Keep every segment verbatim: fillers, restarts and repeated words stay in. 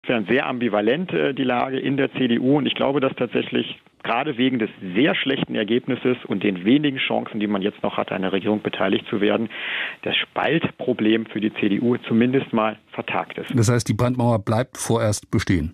insofern sehr ambivalent, äh, die Lage in der C D U. Und ich glaube, dass tatsächlich gerade wegen des sehr schlechten Ergebnisses und den wenigen Chancen, die man jetzt noch hat, an der Regierung beteiligt zu werden, das Spaltproblem für die C D U zumindest mal vertagt ist. Das heißt, die Brandmauer bleibt vorerst bestehen?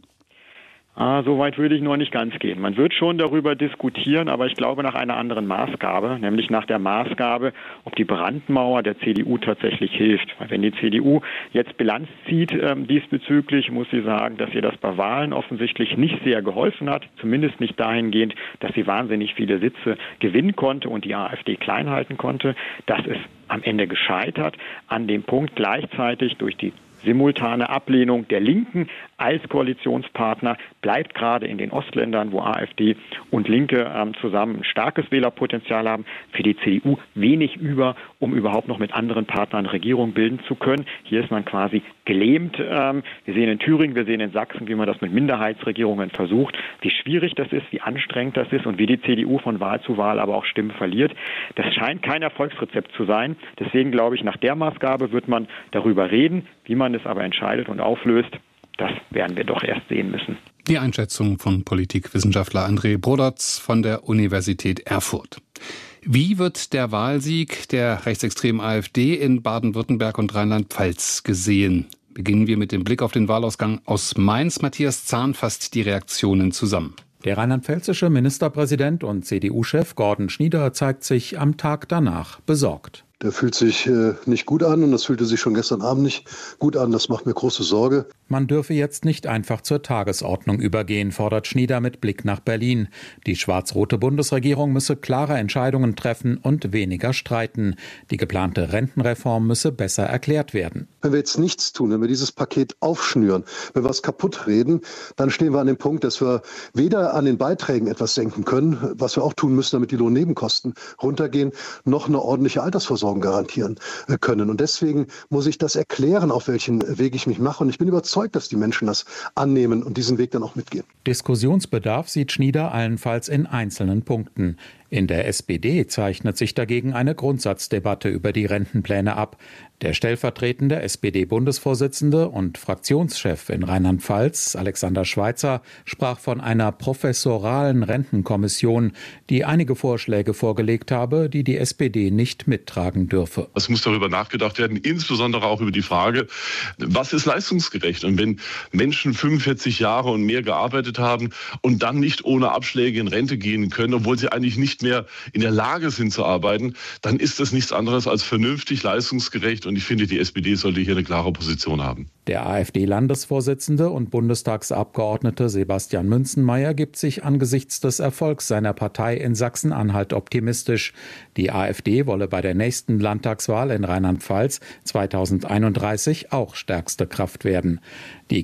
Ah, so weit würde ich noch nicht ganz gehen. Man wird schon darüber diskutieren, aber ich glaube nach einer anderen Maßgabe, nämlich nach der Maßgabe, ob die Brandmauer der C D U tatsächlich hilft. Weil wenn die C D U jetzt Bilanz zieht ähm, diesbezüglich, muss sie sagen, dass ihr das bei Wahlen offensichtlich nicht sehr geholfen hat, zumindest nicht dahingehend, dass sie wahnsinnig viele Sitze gewinnen konnte und die AfD klein halten konnte. Das ist am Ende gescheitert an dem Punkt gleichzeitig durch die simultane Ablehnung der Linken als Koalitionspartner bleibt gerade in den Ostländern, wo AfD und Linke ähm, zusammen ein starkes Wählerpotenzial haben, für die C D U wenig über, um überhaupt noch mit anderen Partnern Regierung bilden zu können. Hier ist man quasi gelähmt. Ähm, wir sehen in Thüringen, wir sehen in Sachsen, wie man das mit Minderheitsregierungen versucht, wie schwierig das ist, wie anstrengend das ist und wie die C D U von Wahl zu Wahl aber auch Stimmen verliert. Das scheint kein Erfolgsrezept zu sein. Deswegen glaube ich, nach der Maßgabe wird man darüber reden, wie man es aber entscheidet und auflöst. Das werden wir doch erst sehen müssen. Die Einschätzung von Politikwissenschaftler André Brodotz von der Universität Erfurt. Wie wird der Wahlsieg der rechtsextremen AfD in Baden-Württemberg und Rheinland-Pfalz gesehen? Beginnen wir mit dem Blick auf den Wahlausgang aus Mainz. Matthias Zahn fasst die Reaktionen zusammen. Der rheinland-pfälzische Ministerpräsident und C D U-Chef Gordon Schnieder zeigt sich am Tag danach besorgt. Der fühlt sich äh, nicht gut an und das fühlte sich schon gestern Abend nicht gut an. Das macht mir große Sorge. Man dürfe jetzt nicht einfach zur Tagesordnung übergehen, fordert Schnieder mit Blick nach Berlin. Die schwarz-rote Bundesregierung müsse klare Entscheidungen treffen und weniger streiten. Die geplante Rentenreform müsse besser erklärt werden. Wenn wir jetzt nichts tun, wenn wir dieses Paket aufschnüren, wenn wir es kaputt reden, dann stehen wir an dem Punkt, dass wir weder an den Beiträgen etwas senken können, was wir auch tun müssen, damit die Lohnnebenkosten runtergehen, noch eine ordentliche Altersvorsorge garantieren können. Und deswegen muss ich das erklären, auf welchen Weg ich mich mache. Und ich bin überzeugt, dass die Menschen das annehmen und diesen Weg dann auch mitgehen. Diskussionsbedarf sieht Schnieder allenfalls in einzelnen Punkten. In der S P D zeichnet sich dagegen eine Grundsatzdebatte über die Rentenpläne ab. Der stellvertretende S P D-Bundesvorsitzende und Fraktionschef in Rheinland-Pfalz, Alexander Schweitzer, sprach von einer professoralen Rentenkommission, die einige Vorschläge vorgelegt habe, die die S P D nicht mittragen dürfe. Es muss darüber nachgedacht werden, insbesondere auch über die Frage, was ist leistungsgerecht? Und wenn Menschen fünfundvierzig Jahre und mehr gearbeitet haben und dann nicht ohne Abschläge in Rente gehen können, obwohl sie eigentlich nicht mehr in der Lage sind zu arbeiten, dann ist das nichts anderes als vernünftig, leistungsgerecht. Und ich finde, die S P D sollte hier eine klare Position haben. Der AfD-Landesvorsitzende und Bundestagsabgeordnete Sebastian Münzenmaier gibt sich angesichts des Erfolgs seiner Partei in Sachsen-Anhalt optimistisch. Die AfD wolle bei der nächsten Landtagswahl in Rheinland-Pfalz zweitausendeinunddreißig auch stärkste Kraft werden. Die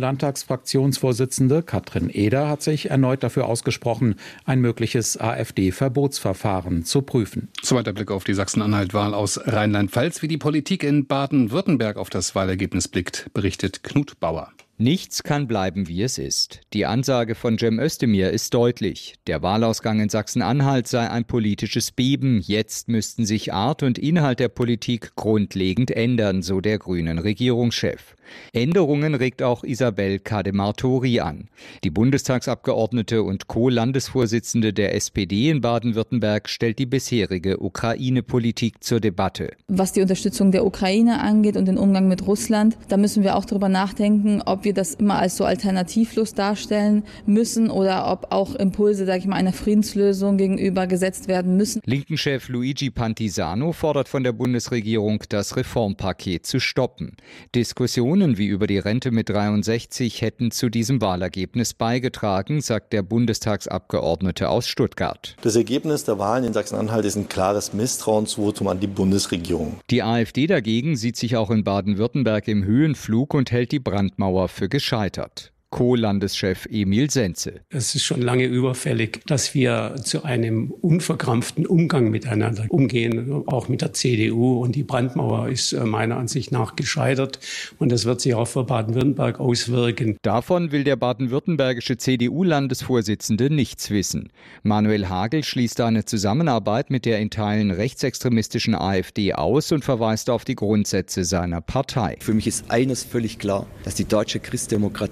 Grünen-Landtagsfraktionsvorsitzende Katrin Eder hat sich erneut dafür ausgesprochen, ein mögliches AfD-Verbotsverfahren zu prüfen. Soweit der Blick auf die Sachsen-Anhalt-Wahl aus Rheinland-Pfalz. Wie die Politik in Baden-Württemberg auf das Wahlergebnis blickt, berichtet Knut Bauer. Nichts kann bleiben, wie es ist. Die Ansage von Cem Özdemir ist deutlich. Der Wahlausgang in Sachsen-Anhalt sei ein politisches Beben. Jetzt müssten sich Art und Inhalt der Politik grundlegend ändern, so der grünen Regierungschef. Änderungen regt auch Isabel Cadematori an. Die Bundestagsabgeordnete und Co-Landesvorsitzende der S P D in Baden-Württemberg stellt die bisherige Ukraine-Politik zur Debatte. Was die Unterstützung der Ukraine angeht und den Umgang mit Russland, da müssen wir auch darüber nachdenken, ob wir das immer als so alternativlos darstellen müssen oder ob auch Impulse, sage ich mal, einer Friedenslösung gegenüber gesetzt werden müssen. Linken-Chef Luigi Pantisano fordert von der Bundesregierung, das Reformpaket zu stoppen. Diskussionen wie über die Rente mit dreiundsechzig hätten zu diesem Wahlergebnis beigetragen, sagt der Bundestagsabgeordnete aus Stuttgart. Das Ergebnis der Wahlen in Sachsen-Anhalt ist ein klares Misstrauensvotum an die Bundesregierung. Die AfD dagegen sieht sich auch in Baden-Württemberg im Höhenflug und hält die Brandmauer für gescheitert. Co-Landeschef Emil Senze. Es ist schon lange überfällig, dass wir zu einem unverkrampften Umgang miteinander umgehen, auch mit der C D U. Und die Brandmauer ist meiner Ansicht nach gescheitert. Und das wird sich auch für Baden-Württemberg auswirken. Davon will der baden-württembergische C D U-Landesvorsitzende nichts wissen. Manuel Hagel schließt eine Zusammenarbeit mit der in Teilen rechtsextremistischen AfD aus und verweist auf die Grundsätze seiner Partei. Für mich ist eines völlig klar, dass die deutsche Christdemokratie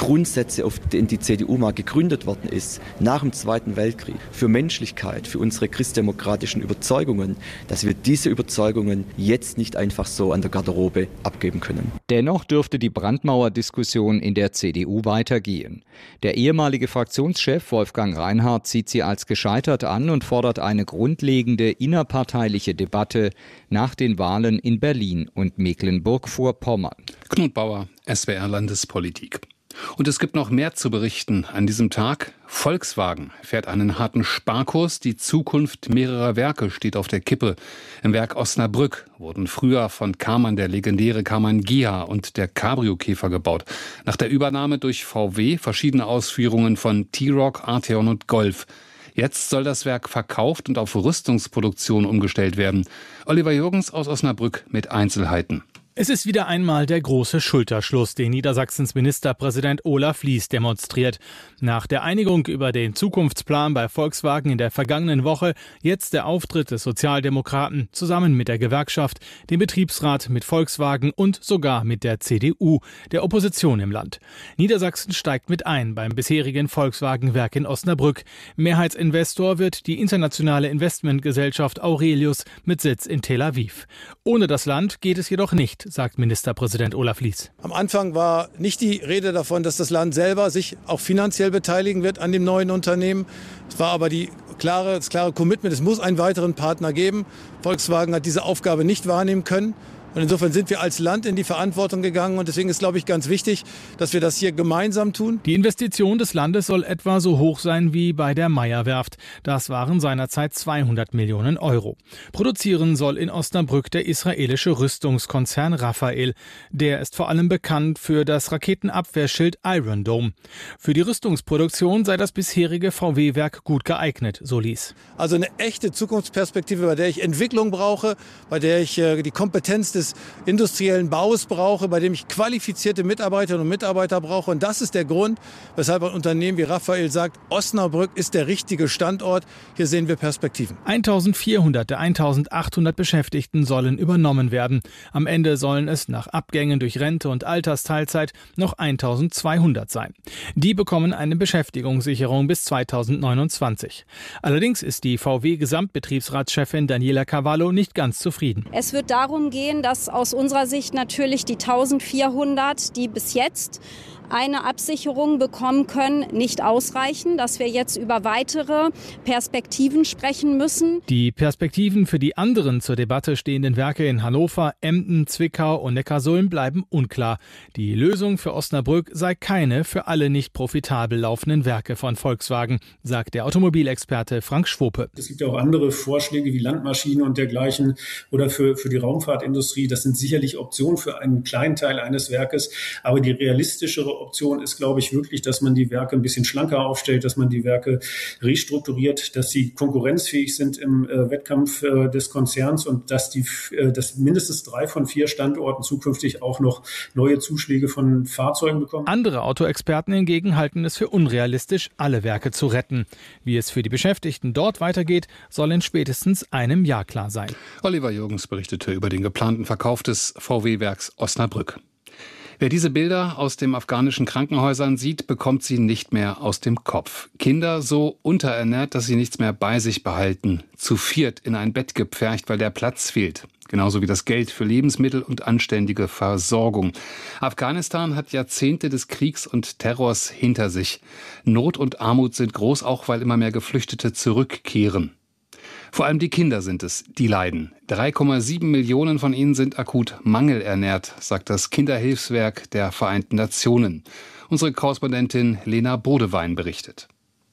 Grundsätze, auf denen die C D U mal gegründet worden ist, nach dem Zweiten Weltkrieg, für Menschlichkeit, für unsere christdemokratischen Überzeugungen, dass wir diese Überzeugungen jetzt nicht einfach so an der Garderobe abgeben können. Dennoch dürfte die Brandmauerdiskussion in der C D U weitergehen. Der ehemalige Fraktionschef Wolfgang Reinhardt sieht sie als gescheitert an und fordert eine grundlegende innerparteiliche Debatte nach den Wahlen in Berlin und Mecklenburg-Vorpommern. Knut Bauer, S W R Landespolitik. Und es gibt noch mehr zu berichten an diesem Tag. Volkswagen fährt einen harten Sparkurs. Die Zukunft mehrerer Werke steht auf der Kippe. Im Werk Osnabrück wurden früher von Karmann der legendäre Karmann Ghia und der Cabrio-Käfer gebaut. Nach der Übernahme durch V W verschiedene Ausführungen von T-Roc, Arteon und Golf. Jetzt soll das Werk verkauft und auf Rüstungsproduktion umgestellt werden. Oliver Jürgens aus Osnabrück mit Einzelheiten. Es ist wieder einmal der große Schulterschluss, den Niedersachsens Ministerpräsident Olaf Lies demonstriert. Nach der Einigung über den Zukunftsplan bei Volkswagen in der vergangenen Woche jetzt der Auftritt des Sozialdemokraten zusammen mit der Gewerkschaft, dem Betriebsrat, mit Volkswagen und sogar mit der C D U, der Opposition im Land. Niedersachsen steigt mit ein beim bisherigen Volkswagen-Werk in Osnabrück. Mehrheitsinvestor wird die internationale Investmentgesellschaft Aurelius mit Sitz in Tel Aviv. Ohne das Land geht es jedoch nicht, sagt Ministerpräsident Olaf Lies. Am Anfang war nicht die Rede davon, dass das Land selber sich auch finanziell beteiligen wird an dem neuen Unternehmen. Es war aber die klare, das klare Commitment, es muss einen weiteren Partner geben. Volkswagen hat diese Aufgabe nicht wahrnehmen können. Und insofern sind wir als Land in die Verantwortung gegangen. Und deswegen ist, glaube ich, ganz wichtig, dass wir das hier gemeinsam tun. Die Investition des Landes soll etwa so hoch sein wie bei der Meyer-Werft. Das waren seinerzeit zweihundert Millionen Euro. Produzieren soll in Osnabrück der israelische Rüstungskonzern Rafael. Der ist vor allem bekannt für das Raketenabwehrschild Iron Dome. Für die Rüstungsproduktion sei das bisherige V W-Werk gut geeignet, so Lies. Also eine echte Zukunftsperspektive, bei der ich Entwicklung brauche, bei der ich äh, die Kompetenz des industriellen Baus brauche, bei dem ich qualifizierte Mitarbeiterinnen und Mitarbeiter brauche. Und das ist der Grund, weshalb ein Unternehmen wie Rafael sagt, Osnabrück ist der richtige Standort. Hier sehen wir Perspektiven. eintausendvierhundert der eintausendachthundert Beschäftigten sollen übernommen werden. Am Ende sollen es nach Abgängen durch Rente und Altersteilzeit noch eintausendzweihundert sein. Die bekommen eine Beschäftigungssicherung bis zweitausendneunundzwanzig. Allerdings ist die V W-Gesamtbetriebsratschefin Daniela Cavallo nicht ganz zufrieden. Es wird darum gehen, dass aus unserer Sicht natürlich die eintausendvierhundert, die bis jetzt eine Absicherung bekommen können, nicht ausreichen, dass wir jetzt über weitere Perspektiven sprechen müssen. Die Perspektiven für die anderen zur Debatte stehenden Werke in Hannover, Emden, Zwickau und Neckarsulm bleiben unklar. Die Lösung für Osnabrück sei keine für alle nicht profitabel laufenden Werke von Volkswagen, sagt der Automobilexperte Frank Schwope. Es gibt ja auch andere Vorschläge wie Landmaschinen und dergleichen oder für, für die Raumfahrtindustrie. Das sind sicherlich Optionen für einen kleinen Teil eines Werkes, aber die realistischere Option ist, glaube ich, wirklich, dass man die Werke ein bisschen schlanker aufstellt, dass man die Werke restrukturiert, dass sie konkurrenzfähig sind im äh, Wettkampf äh, des Konzerns und dass die, äh, dass mindestens drei von vier Standorten zukünftig auch noch neue Zuschläge von Fahrzeugen bekommen. Andere Autoexperten hingegen halten es für unrealistisch, alle Werke zu retten. Wie es für die Beschäftigten dort weitergeht, soll in spätestens einem Jahr klar sein. Oliver Jürgens berichtete über den geplanten Verkauf des V W-Werks Osnabrück. Wer diese Bilder aus den afghanischen Krankenhäusern sieht, bekommt sie nicht mehr aus dem Kopf. Kinder so unterernährt, dass sie nichts mehr bei sich behalten. Zu viert in ein Bett gepfercht, weil der Platz fehlt. Genauso wie das Geld für Lebensmittel und anständige Versorgung. Afghanistan hat Jahrzehnte des Kriegs und Terrors hinter sich. Not und Armut sind groß, auch weil immer mehr Geflüchtete zurückkehren. Vor allem die Kinder sind es, die leiden. drei Komma sieben Millionen von ihnen sind akut mangelernährt, sagt das Kinderhilfswerk der Vereinten Nationen. Unsere Korrespondentin Lena Bodewein berichtet.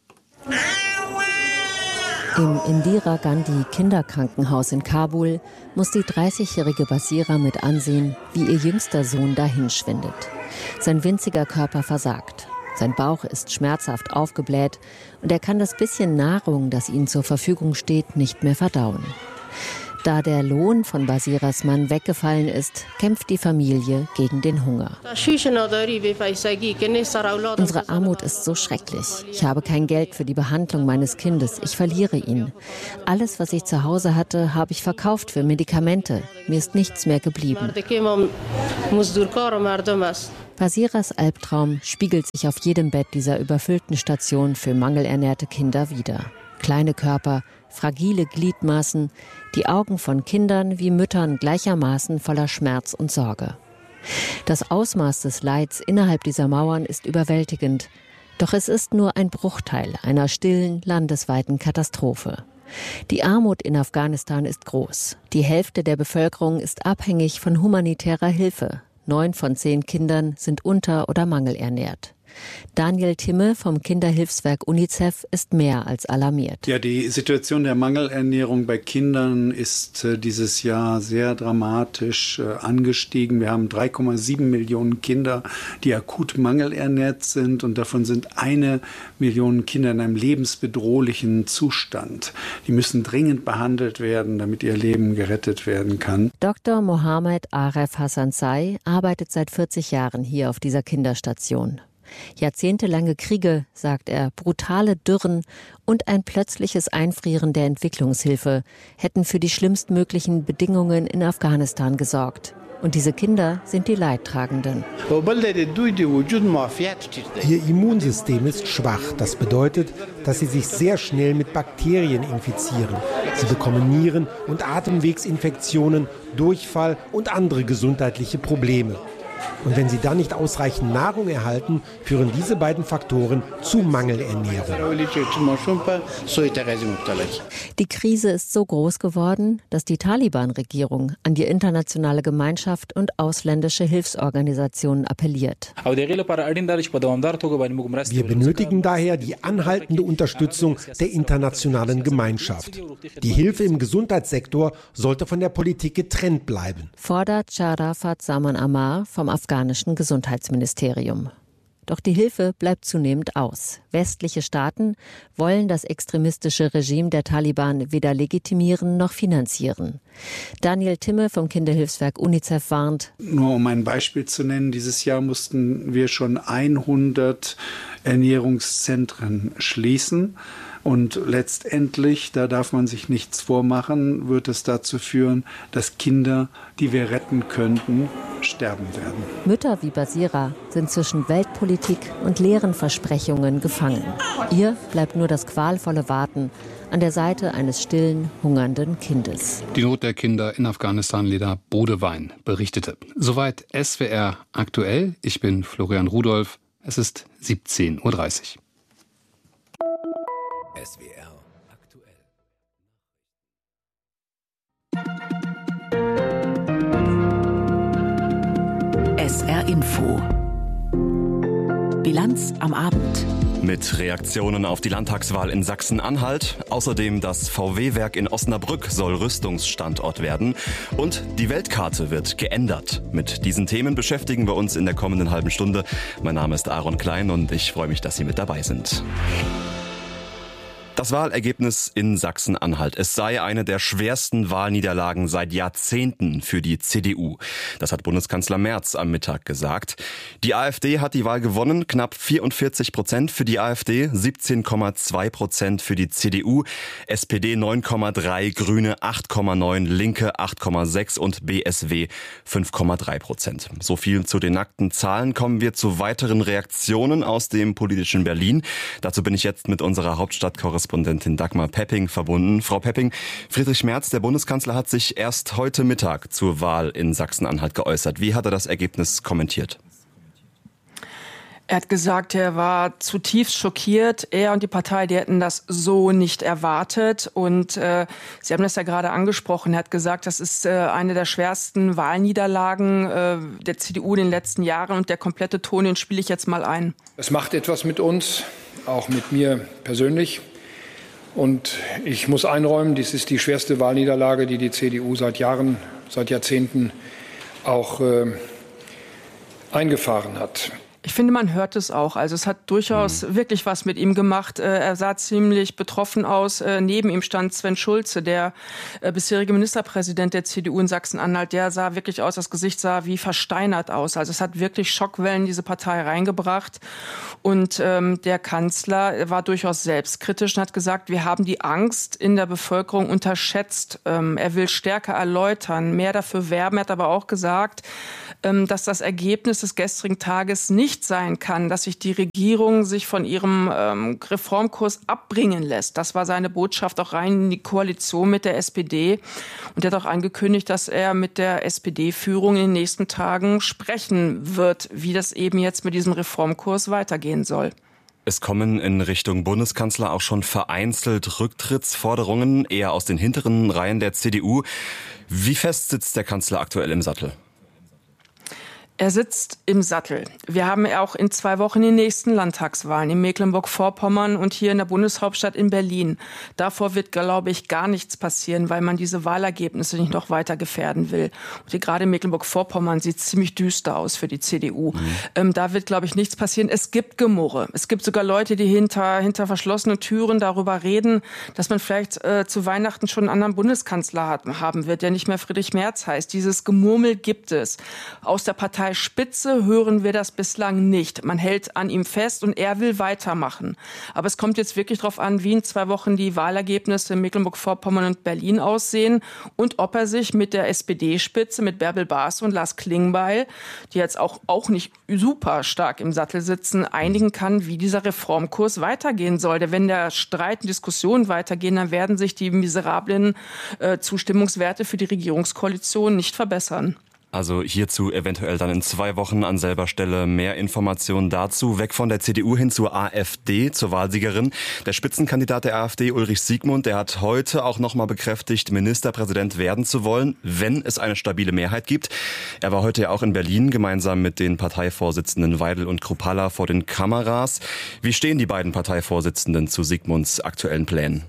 Im Indira Gandhi Kinderkrankenhaus in Kabul muss die dreißigjährige Basira mit ansehen, wie ihr jüngster Sohn dahinschwindet. Sein winziger Körper versagt. Sein Bauch ist schmerzhaft aufgebläht und er kann das bisschen Nahrung, das ihm zur Verfügung steht, nicht mehr verdauen. Da der Lohn von Basiras Mann weggefallen ist, kämpft die Familie gegen den Hunger. Unsere Armut ist so schrecklich. Ich habe kein Geld für die Behandlung meines Kindes. Ich verliere ihn. Alles, was ich zu Hause hatte, habe ich verkauft für Medikamente. Mir ist nichts mehr geblieben. Basiras Albtraum spiegelt sich auf jedem Bett dieser überfüllten Station für mangelernährte Kinder wider. Kleine Körper, fragile Gliedmaßen, die Augen von Kindern wie Müttern gleichermaßen voller Schmerz und Sorge. Das Ausmaß des Leids innerhalb dieser Mauern ist überwältigend. Doch es ist nur ein Bruchteil einer stillen, landesweiten Katastrophe. Die Armut in Afghanistan ist groß. Die Hälfte der Bevölkerung ist abhängig von humanitärer Hilfe. Neun von zehn Kindern sind unter- oder mangelernährt. Daniel Timme vom Kinderhilfswerk UNICEF ist mehr als alarmiert. Ja, die Situation der Mangelernährung bei Kindern ist äh, dieses Jahr sehr dramatisch äh, angestiegen. Wir haben drei Komma sieben Millionen Kinder, die akut mangelernährt sind, und davon sind eine Million Kinder in einem lebensbedrohlichen Zustand. Die müssen dringend behandelt werden, damit ihr Leben gerettet werden kann. Doktor Mohammed Aref Hassansai arbeitet seit vierzig Jahren hier auf dieser Kinderstation. Jahrzehntelange Kriege, sagt er, brutale Dürren und ein plötzliches Einfrieren der Entwicklungshilfe hätten für die schlimmstmöglichen Bedingungen in Afghanistan gesorgt. Und diese Kinder sind die Leidtragenden. Ihr Immunsystem ist schwach. Das bedeutet, dass sie sich sehr schnell mit Bakterien infizieren. Sie bekommen Nieren- und Atemwegsinfektionen, Durchfall und andere gesundheitliche Probleme. Und wenn sie dann nicht ausreichend Nahrung erhalten, führen diese beiden Faktoren zu Mangelernährung. Die Krise ist so groß geworden, dass die Taliban-Regierung an die internationale Gemeinschaft und ausländische Hilfsorganisationen appelliert. Wir benötigen daher die anhaltende Unterstützung der internationalen Gemeinschaft. Die Hilfe im Gesundheitssektor sollte von der Politik getrennt bleiben, fordert Sharafat Zaman Amar vom afghanischen Gesundheitsministerium. Doch die Hilfe bleibt zunehmend aus. Westliche Staaten wollen das extremistische Regime der Taliban weder legitimieren noch finanzieren. Daniel Timme vom Kinderhilfswerk UNICEF warnt: Nur um ein Beispiel zu nennen, dieses Jahr mussten wir schon hundert Ernährungszentren schließen. Und letztendlich, da darf man sich nichts vormachen, wird es dazu führen, dass Kinder, die wir retten könnten, sterben werden. Mütter wie Basira sind zwischen Weltpolitik und leeren Versprechungen gefangen. Ihr bleibt nur das qualvolle Warten an der Seite eines stillen, hungernden Kindes. Die Not der Kinder in Afghanistan, Leda Bodewein berichtete. Soweit S W R aktuell. Ich bin Florian Rudolph. Es ist siebzehn Uhr dreißig. S W R aktuell. S R Info. Bilanz am Abend. Mit Reaktionen auf die Landtagswahl in Sachsen-Anhalt, außerdem das V W-Werk in Osnabrück soll Rüstungsstandort werden und die Weltkarte wird geändert. Mit diesen Themen beschäftigen wir uns in der kommenden halben Stunde. Mein Name ist Aaron Klein und ich freue mich, dass Sie mit dabei sind. Das Wahlergebnis in Sachsen-Anhalt. Es sei eine der schwersten Wahlniederlagen seit Jahrzehnten für die C D U. Das hat Bundeskanzler Merz am Mittag gesagt. Die AfD hat die Wahl gewonnen, knapp vierundvierzig Prozent für die AfD, siebzehn Komma zwei Prozent für die C D U, S P D neun Komma drei, Grüne acht Komma neun, Linke acht Komma sechs und B S W fünf Komma drei Prozent. So viel zu den nackten Zahlen. Kommen wir zu weiteren Reaktionen aus dem politischen Berlin. Dazu bin ich jetzt mit unserer Hauptstadtkorrespondentin Dagmar Pepping verbunden. Frau Pepping, Friedrich Merz, der Bundeskanzler, hat sich erst heute Mittag zur Wahl in Sachsen-Anhalt geäußert. Wie hat er das Ergebnis kommentiert? Er hat gesagt, er war zutiefst schockiert. Er und die Partei, die hätten das so nicht erwartet. Und äh, Sie haben das ja gerade angesprochen. Er hat gesagt, das ist äh, eine der schwersten Wahlniederlagen äh, der C D U in den letzten Jahren. Und der komplette Ton, den spiele ich jetzt mal ein. Es macht etwas mit uns, auch mit mir persönlich. Und ich muss einräumen, dies ist die schwerste Wahlniederlage, die die C D U seit Jahren, seit Jahrzehnten auch äh, eingefahren hat. Ich finde, man hört es auch. Also es hat durchaus mhm. wirklich was mit ihm gemacht. Er sah ziemlich betroffen aus. Neben ihm stand Sven Schulze, der bisherige Ministerpräsident der C D U in Sachsen-Anhalt. Der sah wirklich aus, das Gesicht sah wie versteinert aus. Also es hat wirklich Schockwellen in diese Partei reingebracht. Und ähm, der Kanzler war durchaus selbstkritisch und hat gesagt, wir haben die Angst in der Bevölkerung unterschätzt. Ähm, er will stärker erläutern, mehr dafür werben. Er hat aber auch gesagt, ähm, dass das Ergebnis des gestrigen Tages nicht sein kann, dass sich die Regierung sich von ihrem ähm, Reformkurs abbringen lässt. Das war seine Botschaft auch rein in die Koalition mit der S P D. Und er hat auch angekündigt, dass er mit der S P D-Führung in den nächsten Tagen sprechen wird, wie das eben jetzt mit diesem Reformkurs weitergehen soll. Es kommen in Richtung Bundeskanzler auch schon vereinzelt Rücktrittsforderungen, eher aus den hinteren Reihen der C D U. Wie fest sitzt der Kanzler aktuell im Sattel? Er sitzt im Sattel. Wir haben auch in zwei Wochen die nächsten Landtagswahlen in Mecklenburg-Vorpommern und hier in der Bundeshauptstadt in Berlin. Davor wird, glaube ich, gar nichts passieren, weil man diese Wahlergebnisse nicht noch weiter gefährden will. Und hier gerade in Mecklenburg-Vorpommern sieht es ziemlich düster aus für die C D U. Mhm. Ähm, da wird, glaube ich, nichts passieren. Es gibt Gemurre. Es gibt sogar Leute, die hinter, hinter verschlossenen Türen darüber reden, dass man vielleicht äh, zu Weihnachten schon einen anderen Bundeskanzler hat, haben wird, der nicht mehr Friedrich Merz heißt. Dieses Gemurmel gibt es. Aus der Partei Spitze hören wir das bislang nicht. Man hält an ihm fest und er will weitermachen. Aber es kommt jetzt wirklich darauf an, wie in zwei Wochen die Wahlergebnisse in Mecklenburg-Vorpommern und Berlin aussehen und ob er sich mit der S P D-Spitze, mit Bärbel Baas und Lars Klingbeil, die jetzt auch, auch nicht super stark im Sattel sitzen, einigen kann, wie dieser Reformkurs weitergehen soll. Denn wenn der Streit und Diskussionen weitergehen, dann werden sich die miserablen äh, Zustimmungswerte für die Regierungskoalition nicht verbessern. Also hierzu eventuell dann in zwei Wochen an selber Stelle mehr Informationen dazu. Weg von der C D U hin zur AfD, zur Wahlsiegerin. Der Spitzenkandidat der AfD, Ulrich Siegmund, der hat heute auch nochmal bekräftigt, Ministerpräsident werden zu wollen, wenn es eine stabile Mehrheit gibt. Er war heute ja auch in Berlin gemeinsam mit den Parteivorsitzenden Weidel und Kruppalla vor den Kameras. Wie stehen die beiden Parteivorsitzenden zu Siegmunds aktuellen Plänen?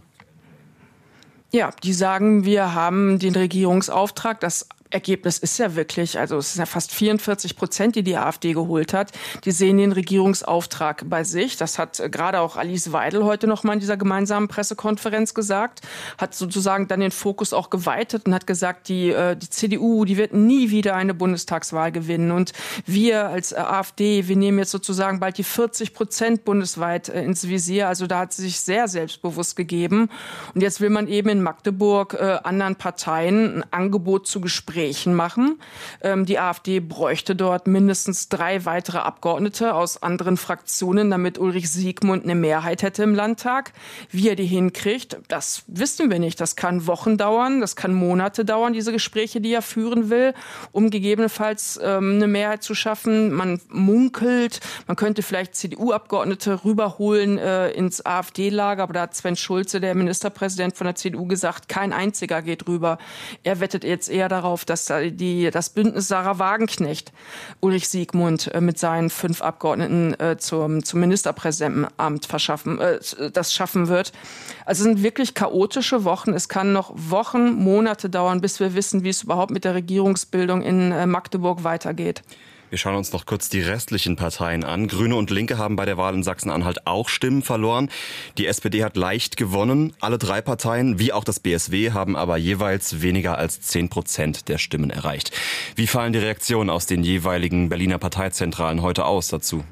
Ja, die sagen, wir haben den Regierungsauftrag, das Ergebnis ist ja wirklich, also es sind ja fast vierundvierzig Prozent, die die AfD geholt hat. Die sehen den Regierungsauftrag bei sich. Das hat gerade auch Alice Weidel heute noch mal in dieser gemeinsamen Pressekonferenz gesagt. Hat sozusagen dann den Fokus auch geweitet und hat gesagt, die, die C D U, die wird nie wieder eine Bundestagswahl gewinnen. Und wir als AfD, wir nehmen jetzt sozusagen bald die vierzig Prozent bundesweit ins Visier. Also da hat sie sich sehr selbstbewusst gegeben. Und jetzt will man eben in Magdeburg äh, anderen Parteien ein Angebot zu Gesprächen machen. Ähm, die AfD bräuchte dort mindestens drei weitere Abgeordnete aus anderen Fraktionen, damit Ulrich Siegmund eine Mehrheit hätte im Landtag. Wie er die hinkriegt, das wissen wir nicht. Das kann Wochen dauern, das kann Monate dauern, diese Gespräche, die er führen will, um gegebenenfalls ähm, eine Mehrheit zu schaffen. Man munkelt, man könnte vielleicht C D U-Abgeordnete rüberholen äh, ins AfD-Lager, aber da hat Sven Schulze, der Ministerpräsident von der C D U, gesagt, kein einziger geht rüber. Er wettet jetzt eher darauf, dass die, das Bündnis Sarah Wagenknecht Ulrich Siegmund äh, mit seinen fünf Abgeordneten äh, zum, zum Ministerpräsidentenamt verschaffen, äh, das schaffen wird. Also es sind wirklich chaotische Wochen. Es kann noch Wochen, Monate dauern, bis wir wissen, wie es überhaupt mit der Regierungsbildung in äh, Magdeburg weitergeht. Wir schauen uns noch kurz die restlichen Parteien an. Grüne und Linke haben bei der Wahl in Sachsen-Anhalt auch Stimmen verloren. Die S P D hat leicht gewonnen. Alle drei Parteien, wie auch das B S W, haben aber jeweils weniger als zehn Prozent der Stimmen erreicht. Wie fallen die Reaktionen aus den jeweiligen Berliner Parteizentralen heute aus dazu?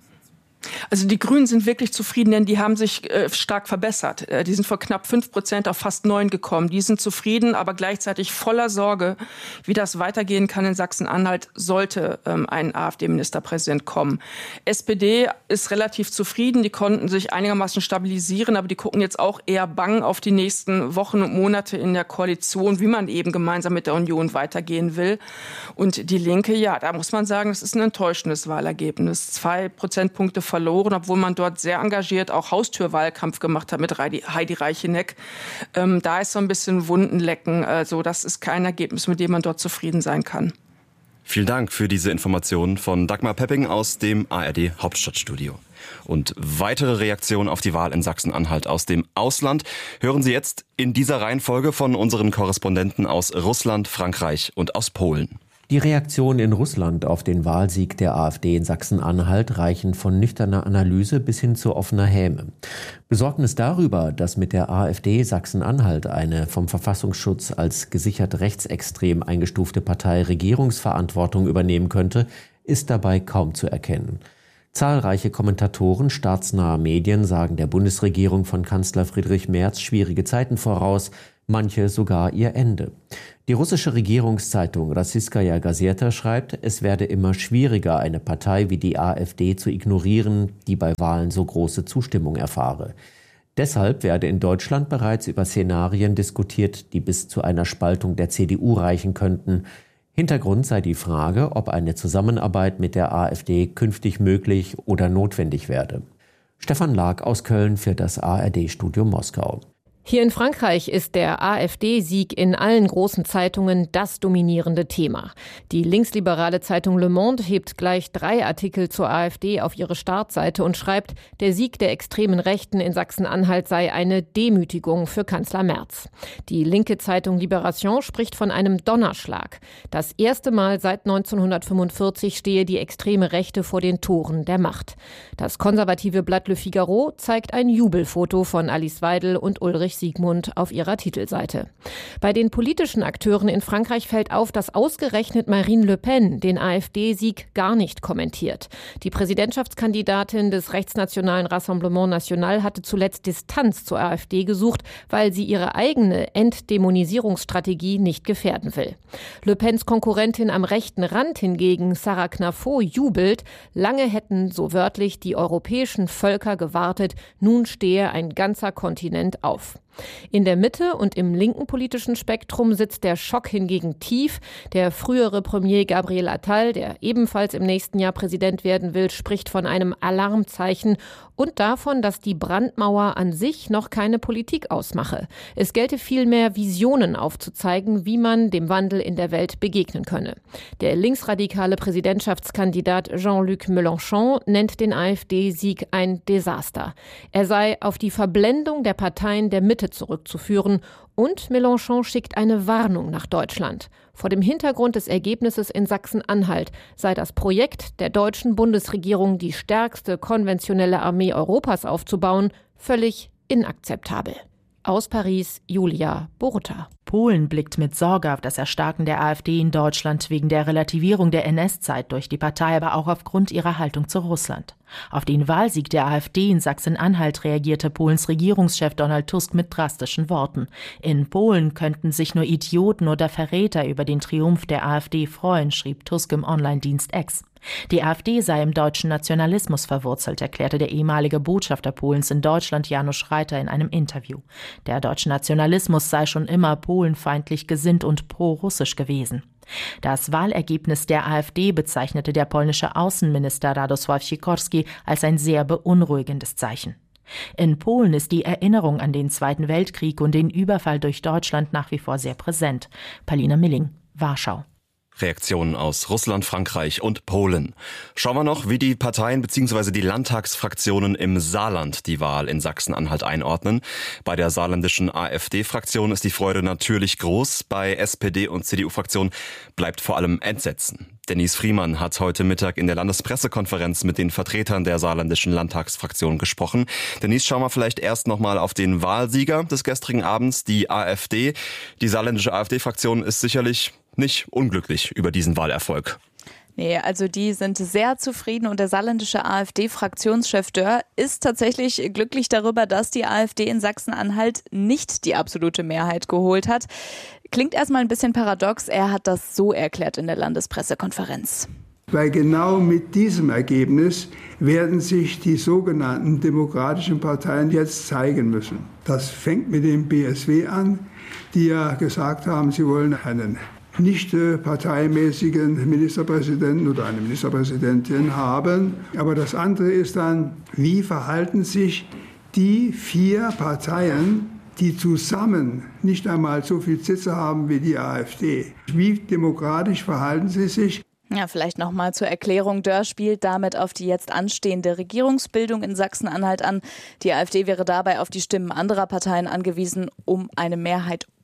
Also die Grünen sind wirklich zufrieden, denn die haben sich äh, stark verbessert. Äh, die sind von knapp fünf Prozent auf fast neun gekommen. Die sind zufrieden, aber gleichzeitig voller Sorge, wie das weitergehen kann in Sachsen-Anhalt, sollte ähm, ein AfD-Ministerpräsident kommen. S P D ist relativ zufrieden, die konnten sich einigermaßen stabilisieren, aber die gucken jetzt auch eher bang auf die nächsten Wochen und Monate in der Koalition, wie man eben gemeinsam mit der Union weitergehen will. Und die Linke, ja, da muss man sagen, das ist ein enttäuschendes Wahlergebnis. Zwei Prozentpunkte verloren, obwohl man dort sehr engagiert auch Haustürwahlkampf gemacht hat mit Heidi Reicheneck. Ähm, da ist so ein bisschen Wundenlecken. Also das ist kein Ergebnis, mit dem man dort zufrieden sein kann. Vielen Dank für diese Informationen von Dagmar Pepping aus dem A R D Hauptstadtstudio. Und weitere Reaktionen auf die Wahl in Sachsen-Anhalt aus dem Ausland hören Sie jetzt in dieser Reihenfolge von unseren Korrespondenten aus Russland, Frankreich und aus Polen. Die Reaktionen in Russland auf den Wahlsieg der AfD in Sachsen-Anhalt reichen von nüchterner Analyse bis hin zu offener Häme. Besorgnis darüber, dass mit der AfD Sachsen-Anhalt eine vom Verfassungsschutz als gesichert rechtsextrem eingestufte Partei Regierungsverantwortung übernehmen könnte, ist dabei kaum zu erkennen. Zahlreiche Kommentatoren staatsnaher Medien sagen der Bundesregierung von Kanzler Friedrich Merz schwierige Zeiten voraus, manche sogar ihr Ende. Die russische Regierungszeitung Rossijskaja Gazeta schreibt, es werde immer schwieriger, eine Partei wie die AfD zu ignorieren, die bei Wahlen so große Zustimmung erfahre. Deshalb werde in Deutschland bereits über Szenarien diskutiert, die bis zu einer Spaltung der C D U reichen könnten. Hintergrund sei die Frage, ob eine Zusammenarbeit mit der AfD künftig möglich oder notwendig werde. Stefan Lag aus Köln für das A R D-Studio Moskau. Hier in Frankreich ist der AfD-Sieg in allen großen Zeitungen das dominierende Thema. Die linksliberale Zeitung Le Monde hebt gleich drei Artikel zur AfD auf ihre Startseite und schreibt, der Sieg der extremen Rechten in Sachsen-Anhalt sei eine Demütigung für Kanzler Merz. Die linke Zeitung Libération spricht von einem Donnerschlag. Das erste Mal seit neunzehnhundertfünfundvierzig stehe die extreme Rechte vor den Toren der Macht. Das konservative Blatt Le Figaro zeigt ein Jubelfoto von Alice Weidel und Ulrich Siegmund auf ihrer Titelseite. Bei den politischen Akteuren in Frankreich fällt auf, dass ausgerechnet Marine Le Pen den AfD-Sieg gar nicht kommentiert. Die Präsidentschaftskandidatin des rechtsnationalen Rassemblement National hatte zuletzt Distanz zur AfD gesucht, weil sie ihre eigene Entdämonisierungsstrategie nicht gefährden will. Le Pens Konkurrentin am rechten Rand hingegen, Sarah Knafo, jubelt. Lange hätten, so wörtlich, die europäischen Völker gewartet. Nun stehe ein ganzer Kontinent auf. In der Mitte und im linken politischen Spektrum sitzt der Schock hingegen tief. Der frühere Premier Gabriel Attal, der ebenfalls im nächsten Jahr Präsident werden will, spricht von einem Alarmzeichen und davon, dass die Brandmauer an sich noch keine Politik ausmache. Es gelte vielmehr, Visionen aufzuzeigen, wie man dem Wandel in der Welt begegnen könne. Der linksradikale Präsidentschaftskandidat Jean-Luc Mélenchon nennt den AfD-Sieg ein Desaster. Er sei auf die Verblendung der Parteien der Mitte zurückzuführen und Mélenchon schickt eine Warnung nach Deutschland. Vor dem Hintergrund des Ergebnisses in Sachsen-Anhalt sei das Projekt der deutschen Bundesregierung, die stärkste konventionelle Armee Europas aufzubauen, völlig inakzeptabel. Aus Paris, Julia Boruta. Polen blickt mit Sorge auf das Erstarken der AfD in Deutschland wegen der Relativierung der N S-Zeit durch die Partei, aber auch aufgrund ihrer Haltung zu Russland. Auf den Wahlsieg der AfD in Sachsen-Anhalt reagierte Polens Regierungschef Donald Tusk mit drastischen Worten. In Polen könnten sich nur Idioten oder Verräter über den Triumph der AfD freuen, schrieb Tusk im Online-Dienst X. Die AfD sei im deutschen Nationalismus verwurzelt, erklärte der ehemalige Botschafter Polens in Deutschland Janusz Reiter in einem Interview. Der deutsche Nationalismus sei schon immer polenfeindlich gesinnt und pro-russisch gewesen. Das Wahlergebnis der AfD bezeichnete der polnische Außenminister Radosław Sikorski als ein sehr beunruhigendes Zeichen. In Polen ist die Erinnerung an den Zweiten Weltkrieg und den Überfall durch Deutschland nach wie vor sehr präsent. Palina Milling, Warschau. Reaktionen aus Russland, Frankreich und Polen. Schauen wir noch, wie die Parteien bzw. die Landtagsfraktionen im Saarland die Wahl in Sachsen-Anhalt einordnen. Bei der saarländischen AfD-Fraktion ist die Freude natürlich groß. Bei S P D und C D U-Fraktion bleibt vor allem Entsetzen. Denise Friemann hat heute Mittag in der Landespressekonferenz mit den Vertretern der saarländischen Landtagsfraktion gesprochen. Denise, schauen wir vielleicht erst nochmal auf den Wahlsieger des gestrigen Abends, die AfD. Die saarländische AfD-Fraktion ist sicherlich nicht unglücklich über diesen Wahlerfolg. Nee, also die sind sehr zufrieden und der saarländische AfD-Fraktionschef Dörr ist tatsächlich glücklich darüber, dass die AfD in Sachsen-Anhalt nicht die absolute Mehrheit geholt hat. Klingt erstmal ein bisschen paradox, er hat das so erklärt in der Landespressekonferenz. Weil genau mit diesem Ergebnis werden sich die sogenannten demokratischen Parteien jetzt zeigen müssen. Das fängt mit dem B S W an, die ja gesagt haben, sie wollen einen nicht parteimäßigen Ministerpräsidenten oder eine Ministerpräsidentin haben. Aber das andere ist dann, wie verhalten sich die vier Parteien, die zusammen nicht einmal so viel Sitze haben wie die AfD. Wie demokratisch verhalten sie sich? Ja, vielleicht nochmal zur Erklärung. Dörr spielt damit auf die jetzt anstehende Regierungsbildung in Sachsen-Anhalt an. Die AfD wäre dabei auf die Stimmen anderer Parteien angewiesen, um eine Mehrheit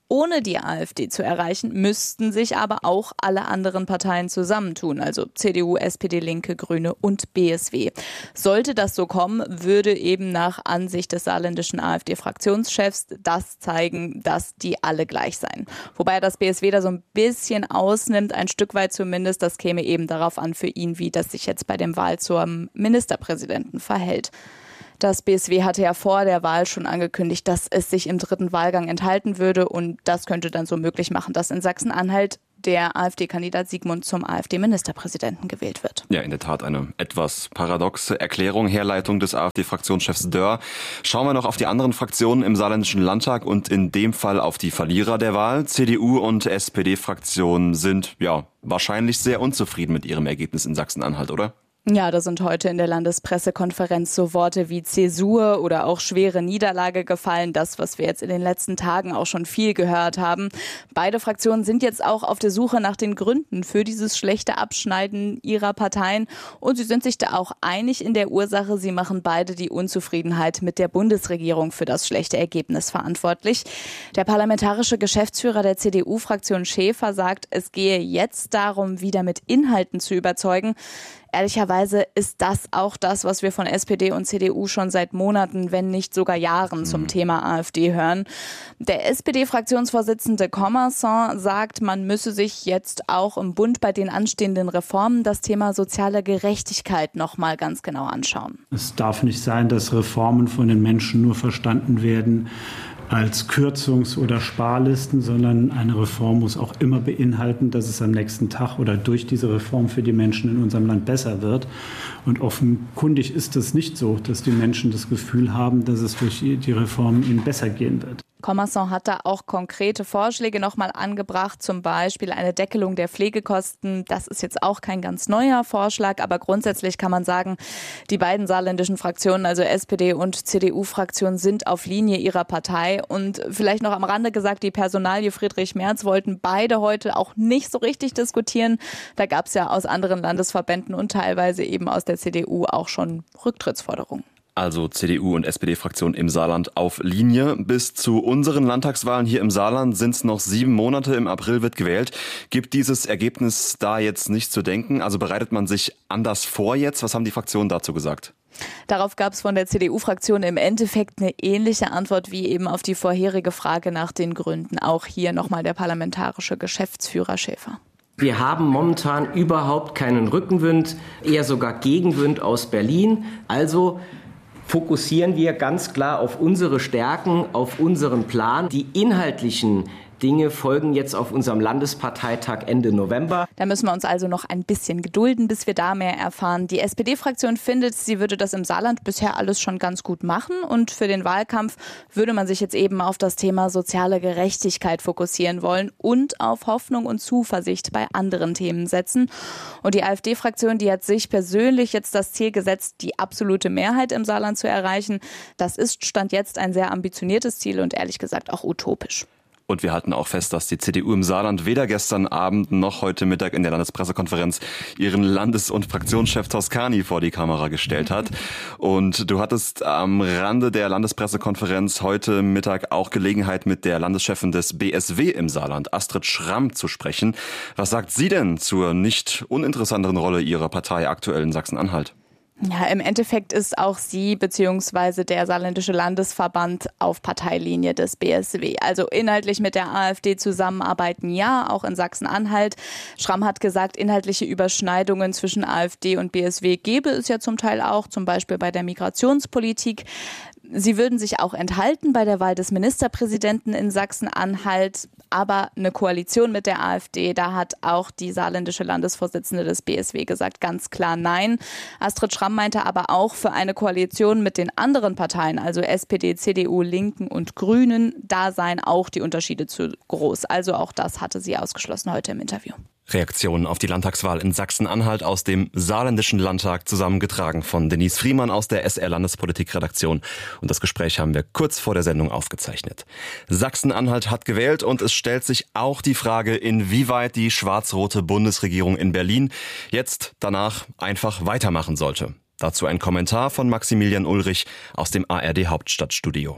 Ohne die AfD zu erreichen, müssten sich aber auch alle anderen Parteien zusammentun, also C D U, S P D, Linke, Grüne und B S W. Sollte das so kommen, würde eben nach Ansicht des saarländischen AfD-Fraktionschefs das zeigen, dass die alle gleich seien. Wobei das B S W da so ein bisschen ausnimmt, ein Stück weit zumindest, das käme eben darauf an für ihn, wie das sich jetzt bei dem Wahl zum Ministerpräsidenten verhält. Das B S W hatte ja vor der Wahl schon angekündigt, dass es sich im dritten Wahlgang enthalten würde und das könnte dann so möglich machen, dass in Sachsen-Anhalt der AfD-Kandidat Sigmund zum AfD-Ministerpräsidenten gewählt wird. Ja, in der Tat eine etwas paradoxe Erklärung, Herleitung des AfD-Fraktionschefs Dörr. Schauen wir noch auf die anderen Fraktionen im saarländischen Landtag und in dem Fall auf die Verlierer der Wahl. C D U und S P D-Fraktionen sind ja wahrscheinlich sehr unzufrieden mit ihrem Ergebnis in Sachsen-Anhalt, oder? Ja, da sind heute in der Landespressekonferenz so Worte wie Zäsur oder auch schwere Niederlage gefallen. Das, was wir jetzt in den letzten Tagen auch schon viel gehört haben. Beide Fraktionen sind jetzt auch auf der Suche nach den Gründen für dieses schlechte Abschneiden ihrer Parteien. Und sie sind sich da auch einig in der Ursache. Sie machen beide die Unzufriedenheit mit der Bundesregierung für das schlechte Ergebnis verantwortlich. Der parlamentarische Geschäftsführer der C D U-Fraktion Schäfer sagt, es gehe jetzt darum, wieder mit Inhalten zu überzeugen. Ehrlicherweise ist das auch das, was wir von S P D und C D U schon seit Monaten, wenn nicht sogar Jahren zum Thema AfD hören. Der S P D-Fraktionsvorsitzende Commerçon sagt, man müsse sich jetzt auch im Bund bei den anstehenden Reformen das Thema soziale Gerechtigkeit noch mal ganz genau anschauen. Es darf nicht sein, dass Reformen von den Menschen nur verstanden werden als Kürzungs- oder Sparlisten, sondern eine Reform muss auch immer beinhalten, dass es am nächsten Tag oder durch diese Reform für die Menschen in unserem Land besser wird. Und offenkundig ist es nicht so, dass die Menschen das Gefühl haben, dass es durch die Reform ihnen besser gehen wird. Commerçon hat da auch konkrete Vorschläge nochmal angebracht, zum Beispiel eine Deckelung der Pflegekosten. Das ist jetzt auch kein ganz neuer Vorschlag, aber grundsätzlich kann man sagen, die beiden saarländischen Fraktionen, also S P D und C D U-Fraktion, sind auf Linie ihrer Partei. Und vielleicht noch am Rande gesagt, die Personalie Friedrich Merz wollten beide heute auch nicht so richtig diskutieren. Da gab es ja aus anderen Landesverbänden und teilweise eben aus der C D U auch schon Rücktrittsforderungen. Also C D U und S P D-Fraktion im Saarland auf Linie. Bis zu unseren Landtagswahlen hier im Saarland sind es noch sieben Monate. Im April wird gewählt. Gibt dieses Ergebnis da jetzt nicht zu denken? Also bereitet man sich anders vor jetzt? Was haben die Fraktionen dazu gesagt? Darauf gab es von der C D U-Fraktion im Endeffekt eine ähnliche Antwort wie eben auf die vorherige Frage nach den Gründen. Auch hier nochmal der parlamentarische Geschäftsführer Schäfer. Wir haben momentan überhaupt keinen Rückenwind, eher sogar Gegenwind aus Berlin. Also fokussieren wir ganz klar auf unsere Stärken, auf unseren Plan. Die inhaltlichen Dinge folgen jetzt auf unserem Landesparteitag Ende November. Da müssen wir uns also noch ein bisschen gedulden, bis wir da mehr erfahren. Die S P D-Fraktion findet, sie würde das im Saarland bisher alles schon ganz gut machen. Und für den Wahlkampf würde man sich jetzt eben auf das Thema soziale Gerechtigkeit fokussieren wollen und auf Hoffnung und Zuversicht bei anderen Themen setzen. Und die AfD-Fraktion, die hat sich persönlich jetzt das Ziel gesetzt, die absolute Mehrheit im Saarland zu erreichen. Das ist Stand jetzt ein sehr ambitioniertes Ziel und ehrlich gesagt auch utopisch. Und wir halten auch fest, dass die C D U im Saarland weder gestern Abend noch heute Mittag in der Landespressekonferenz ihren Landes- und Fraktionschef Toscani vor die Kamera gestellt hat. Und du hattest am Rande der Landespressekonferenz heute Mittag auch Gelegenheit, mit der Landeschefin des B S W im Saarland, Astrid Schramm, zu sprechen. Was sagt sie denn zur nicht uninteressanteren Rolle ihrer Partei aktuell in Sachsen-Anhalt? Ja, im Endeffekt ist auch sie bzw. der saarländische Landesverband auf Parteilinie des B S W. Also inhaltlich mit der AfD zusammenarbeiten, ja, auch in Sachsen-Anhalt. Schramm hat gesagt, inhaltliche Überschneidungen zwischen AfD und B S W gäbe es ja zum Teil auch, zum Beispiel bei der Migrationspolitik. Sie würden sich auch enthalten bei der Wahl des Ministerpräsidenten in Sachsen-Anhalt. Aber eine Koalition mit der AfD, da hat auch die saarländische Landesvorsitzende des B S W gesagt, ganz klar nein. Astrid Schramm meinte aber auch, für eine Koalition mit den anderen Parteien, also S P D, C D U, Linken und Grünen, da seien auch die Unterschiede zu groß. Also auch das hatte sie ausgeschlossen heute im Interview. Reaktionen auf die Landtagswahl in Sachsen-Anhalt aus dem Saarländischen Landtag, zusammengetragen von Denise Friemann aus der S R-Landespolitik-Redaktion. Und das Gespräch haben wir kurz vor der Sendung aufgezeichnet. Sachsen-Anhalt hat gewählt und es stellt sich auch die Frage, inwieweit die schwarz-rote Bundesregierung in Berlin jetzt danach einfach weitermachen sollte. Dazu ein Kommentar von Maximilian Ulrich aus dem A R D Hauptstadtstudio.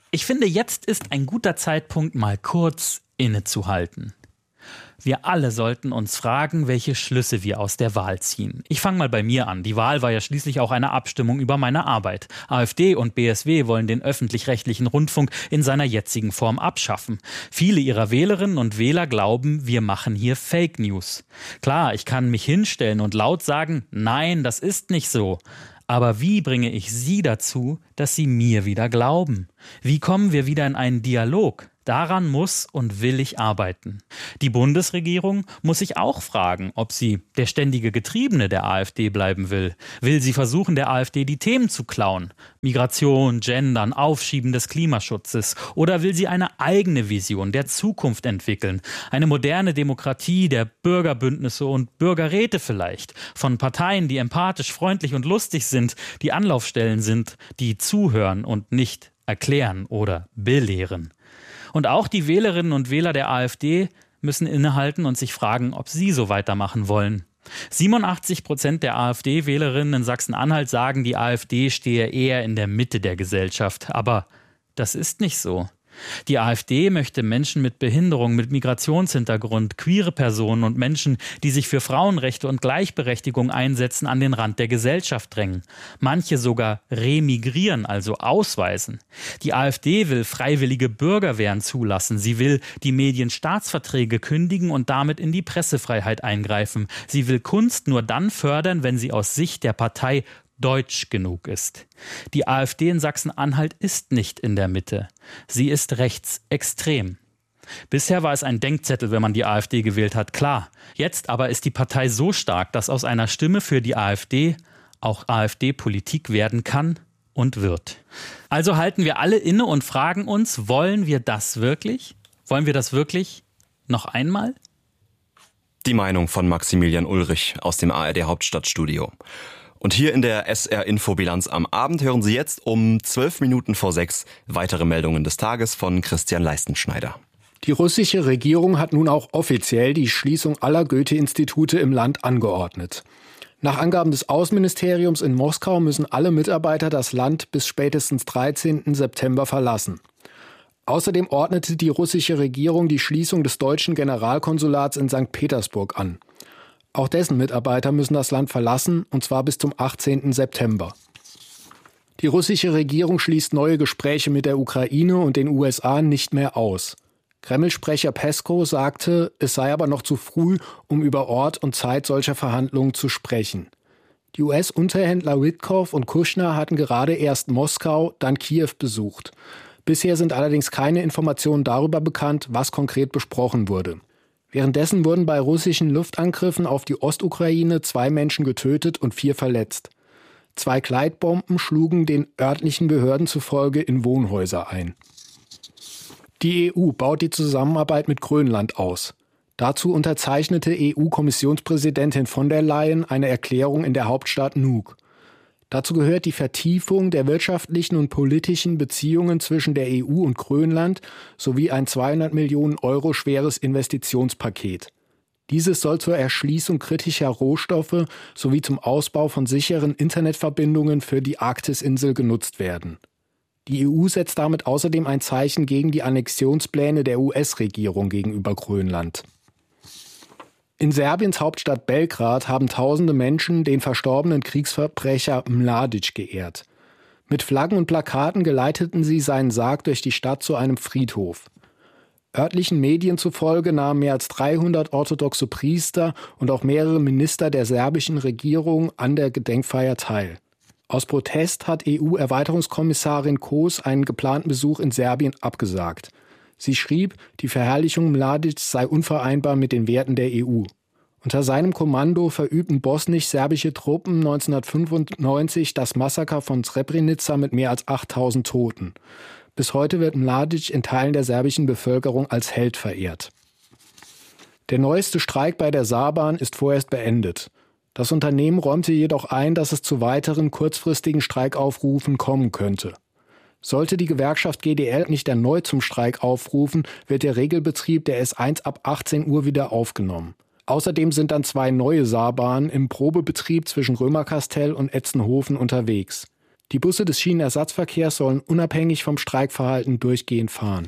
Ich finde, jetzt ist ein guter Zeitpunkt, mal kurz innezuhalten. Wir alle sollten uns fragen, welche Schlüsse wir aus der Wahl ziehen. Ich fange mal bei mir an. Die Wahl war ja schließlich auch eine Abstimmung über meine Arbeit. AfD und B S W wollen den öffentlich-rechtlichen Rundfunk in seiner jetzigen Form abschaffen. Viele ihrer Wählerinnen und Wähler glauben, wir machen hier Fake News. Klar, ich kann mich hinstellen und laut sagen, nein, das ist nicht so. Aber wie bringe ich Sie dazu, dass Sie mir wieder glauben? Wie kommen wir wieder in einen Dialog? Daran muss und will ich arbeiten. Die Bundesregierung muss sich auch fragen, ob sie der ständige Getriebene der AfD bleiben will. Will sie versuchen, der AfD die Themen zu klauen? Migration, Gendern, Aufschieben des Klimaschutzes? Oder will sie eine eigene Vision der Zukunft entwickeln? Eine moderne Demokratie der Bürgerbündnisse und Bürgerräte vielleicht? Von Parteien, die empathisch, freundlich und lustig sind, die Anlaufstellen sind, die zuhören und nicht erklären oder belehren. Und auch die Wählerinnen und Wähler der AfD müssen innehalten und sich fragen, ob sie so weitermachen wollen. siebenundachtzig Prozent der AfD-Wählerinnen in Sachsen-Anhalt sagen, die AfD stehe eher in der Mitte der Gesellschaft. Aber das ist nicht so. Die AfD möchte Menschen mit Behinderung, mit Migrationshintergrund, queere Personen und Menschen, die sich für Frauenrechte und Gleichberechtigung einsetzen, an den Rand der Gesellschaft drängen. Manche sogar remigrieren, also ausweisen. Die AfD will freiwillige Bürgerwehren zulassen. Sie will die Medienstaatsverträge kündigen und damit in die Pressefreiheit eingreifen. Sie will Kunst nur dann fördern, wenn sie aus Sicht der Partei deutsch genug ist. Die AfD in Sachsen-Anhalt ist nicht in der Mitte. Sie ist rechtsextrem. Bisher war es ein Denkzettel, wenn man die AfD gewählt hat, klar. Jetzt aber ist die Partei so stark, dass aus einer Stimme für die AfD auch AfD-Politik werden kann und wird. Also halten wir alle inne und fragen uns, wollen wir das wirklich? Wollen wir das wirklich noch einmal? Die Meinung von Maximilian Ulrich aus dem A R D Hauptstadtstudio. Und hier in der S R-Info-Bilanz am Abend hören Sie jetzt um zwölf Minuten vor sechs weitere Meldungen des Tages von Christian Leistenschneider. Die russische Regierung hat nun auch offiziell die Schließung aller Goethe-Institute im Land angeordnet. Nach Angaben des Außenministeriums in Moskau müssen alle Mitarbeiter das Land bis spätestens dreizehnten September verlassen. Außerdem ordnete die russische Regierung die Schließung des deutschen Generalkonsulats in Sankt Petersburg an. Auch dessen Mitarbeiter müssen das Land verlassen, und zwar bis zum achtzehnten September. Die russische Regierung schließt neue Gespräche mit der Ukraine und den U S A nicht mehr aus. Kreml-Sprecher Peskow sagte, es sei aber noch zu früh, um über Ort und Zeit solcher Verhandlungen zu sprechen. Die U S-Unterhändler Witkoff und Kushner hatten gerade erst Moskau, dann Kiew besucht. Bisher sind allerdings keine Informationen darüber bekannt, was konkret besprochen wurde. Währenddessen wurden bei russischen Luftangriffen auf die Ostukraine zwei Menschen getötet und vier verletzt. Zwei Gleitbomben schlugen den örtlichen Behörden zufolge in Wohnhäuser ein. Die E U baut die Zusammenarbeit mit Grönland aus. Dazu unterzeichnete E U-Kommissionspräsidentin von der Leyen eine Erklärung in der Hauptstadt Nuuk. Dazu gehört die Vertiefung der wirtschaftlichen und politischen Beziehungen zwischen der E U und Grönland sowie ein zweihundert Millionen Euro schweres Investitionspaket. Dieses soll zur Erschließung kritischer Rohstoffe sowie zum Ausbau von sicheren Internetverbindungen für die Arktisinsel genutzt werden. Die E U setzt damit außerdem ein Zeichen gegen die Annexionspläne der U S-Regierung gegenüber Grönland. In Serbiens Hauptstadt Belgrad haben tausende Menschen den verstorbenen Kriegsverbrecher Mladic geehrt. Mit Flaggen und Plakaten geleiteten sie seinen Sarg durch die Stadt zu einem Friedhof. Örtlichen Medien zufolge nahmen mehr als dreihundert orthodoxe Priester und auch mehrere Minister der serbischen Regierung an der Gedenkfeier teil. Aus Protest hat E U-Erweiterungskommissarin Kos einen geplanten Besuch in Serbien abgesagt. Sie schrieb, die Verherrlichung Mladics sei unvereinbar mit den Werten der E U. Unter seinem Kommando verübten bosnisch-serbische Truppen neunzehnhundertfünfundneunzig das Massaker von Srebrenica mit mehr als achttausend Toten. Bis heute wird Mladic in Teilen der serbischen Bevölkerung als Held verehrt. Der neueste Streik bei der Saarbahn ist vorerst beendet. Das Unternehmen räumte jedoch ein, dass es zu weiteren kurzfristigen Streikaufrufen kommen könnte. Sollte die Gewerkschaft G D L nicht erneut zum Streik aufrufen, wird der Regelbetrieb der S eins ab achtzehn Uhr wieder aufgenommen. Außerdem sind dann zwei neue Saarbahnen im Probebetrieb zwischen Römerkastell und Etzenhofen unterwegs. Die Busse des Schienenersatzverkehrs sollen unabhängig vom Streikverhalten durchgehend fahren.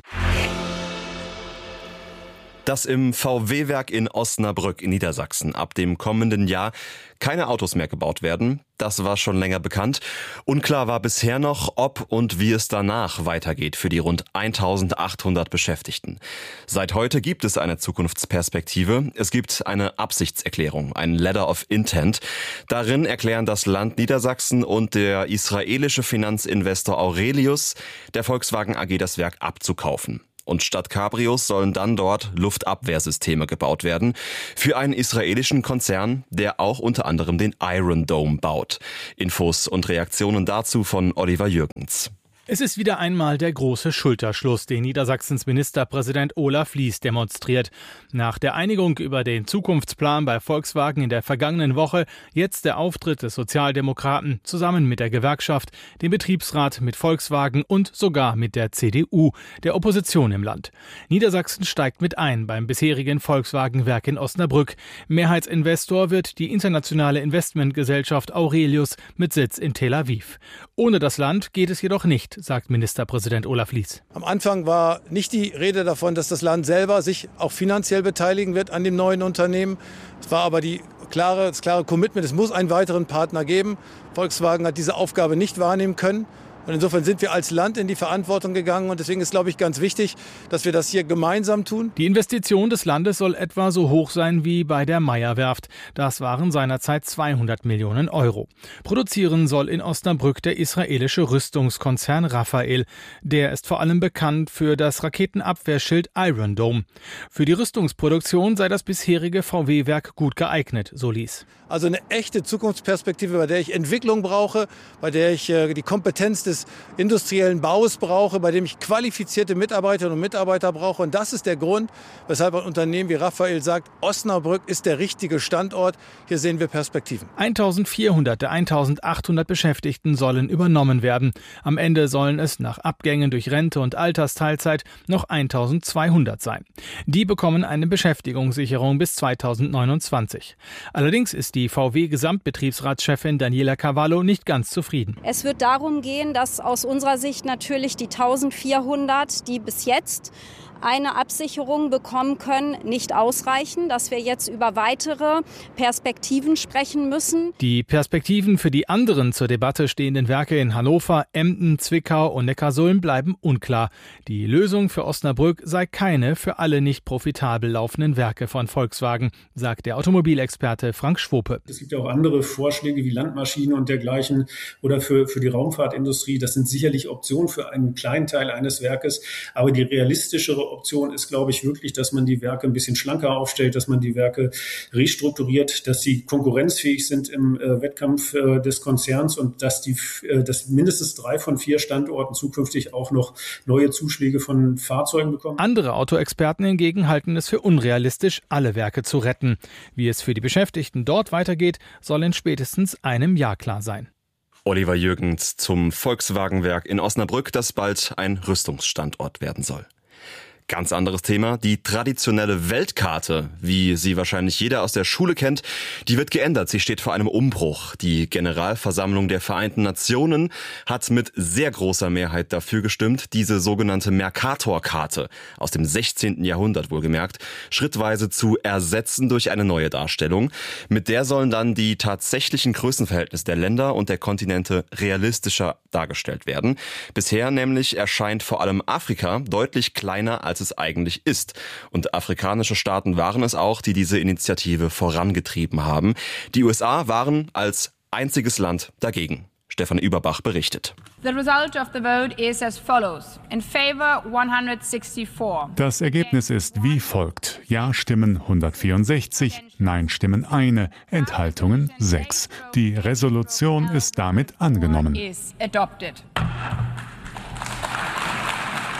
Dass im V W-Werk in Osnabrück in Niedersachsen ab dem kommenden Jahr keine Autos mehr gebaut werden, das war schon länger bekannt. Unklar war bisher noch, ob und wie es danach weitergeht für die rund eintausendachthundert Beschäftigten. Seit heute gibt es eine Zukunftsperspektive. Es gibt eine Absichtserklärung, ein Letter of Intent. Darin erklären das Land Niedersachsen und der israelische Finanzinvestor Aurelius der Volkswagen A G das Werk abzukaufen. Und statt Cabrios sollen dann dort Luftabwehrsysteme gebaut werden für einen israelischen Konzern, der auch unter anderem den Iron Dome baut. Infos und Reaktionen dazu von Oliver Jürgens. Es ist wieder einmal der große Schulterschluss, den Niedersachsens Ministerpräsident Olaf Lies demonstriert. Nach der Einigung über den Zukunftsplan bei Volkswagen in der vergangenen Woche jetzt der Auftritt des Sozialdemokraten zusammen mit der Gewerkschaft, dem Betriebsrat, mit Volkswagen und sogar mit der C D U, der Opposition im Land. Niedersachsen steigt mit ein beim bisherigen Volkswagen-Werk in Osnabrück. Mehrheitsinvestor wird die internationale Investmentgesellschaft Aurelius mit Sitz in Tel Aviv. Ohne das Land geht es jedoch nicht, sagt Ministerpräsident Olaf Lies. Am Anfang war nicht die Rede davon, dass das Land selber sich auch finanziell beteiligen wird an dem neuen Unternehmen. Es war aber die klare, das klare Commitment, es muss einen weiteren Partner geben. Volkswagen hat diese Aufgabe nicht wahrnehmen können. Und insofern sind wir als Land in die Verantwortung gegangen. Und deswegen ist, glaube ich, ganz wichtig, dass wir das hier gemeinsam tun. Die Investition des Landes soll etwa so hoch sein wie bei der Meyer-Werft. Das waren seinerzeit zweihundert Millionen Euro. Produzieren soll in Osnabrück der israelische Rüstungskonzern Rafael. Der ist vor allem bekannt für das Raketenabwehrschild Iron Dome. Für die Rüstungsproduktion sei das bisherige V W-Werk gut geeignet, so Lies. Also eine echte Zukunftsperspektive, bei der ich Entwicklung brauche, bei der ich äh, die Kompetenz des industriellen Baus brauche, bei dem ich qualifizierte Mitarbeiterinnen und Mitarbeiter brauche. Und das ist der Grund, weshalb ein Unternehmen wie Rafael sagt, Osnabrück ist der richtige Standort. Hier sehen wir Perspektiven. eintausendvierhundert der eintausendachthundert Beschäftigten sollen übernommen werden. Am Ende sollen es nach Abgängen durch Rente und Altersteilzeit noch eintausendzweihundert sein. Die bekommen eine Beschäftigungssicherung bis zweitausendneunundzwanzig. Allerdings ist die V W-Gesamtbetriebsratschefin Daniela Cavallo nicht ganz zufrieden. Es wird darum gehen, dass aus unserer Sicht natürlich die eintausendvierhundert, die bis jetzt eine Absicherung bekommen können, nicht ausreichen, dass wir jetzt über weitere Perspektiven sprechen müssen. Die Perspektiven für die anderen zur Debatte stehenden Werke in Hannover, Emden, Zwickau und Neckarsulm bleiben unklar. Die Lösung für Osnabrück sei keine für alle nicht profitabel laufenden Werke von Volkswagen, sagt der Automobilexperte Frank Schwope. Es gibt ja auch andere Vorschläge wie Landmaschinen und dergleichen oder für, für die Raumfahrtindustrie. Das sind sicherlich Optionen für einen kleinen Teil eines Werkes, aber die realistischere Option ist, glaube ich, wirklich, dass man die Werke ein bisschen schlanker aufstellt, dass man die Werke restrukturiert, dass sie konkurrenzfähig sind im äh, Wettkampf äh, des Konzerns und dass die, äh, dass mindestens drei von vier Standorten zukünftig auch noch neue Zuschläge von Fahrzeugen bekommen. Andere Autoexperten hingegen halten es für unrealistisch, alle Werke zu retten. Wie es für die Beschäftigten dort weitergeht, soll in spätestens einem Jahr klar sein. Oliver Jürgens zum Volkswagenwerk in Osnabrück, das bald ein Rüstungsstandort werden soll. Ganz anderes Thema, die traditionelle Weltkarte, wie sie wahrscheinlich jeder aus der Schule kennt, die wird geändert. Sie steht vor einem Umbruch. Die Generalversammlung der Vereinten Nationen hat mit sehr großer Mehrheit dafür gestimmt, diese sogenannte Mercator-Karte aus dem sechzehnten Jahrhundert wohlgemerkt, schrittweise zu ersetzen durch eine neue Darstellung. Mit der sollen dann die tatsächlichen Größenverhältnisse der Länder und der Kontinente realistischer dargestellt werden. Bisher nämlich erscheint vor allem Afrika deutlich kleiner als als es eigentlich ist. Und afrikanische Staaten waren es auch, die diese Initiative vorangetrieben haben. Die U S A waren als einziges Land dagegen. Stefan Überbach berichtet. The result of the vote is as follows. In favor one hundred sixty-four. Das Ergebnis ist wie folgt. Ja-Stimmen hundertvierundsechzig, Nein-Stimmen eine, Enthaltungen sechs. Die Resolution ist damit angenommen. Is adopted.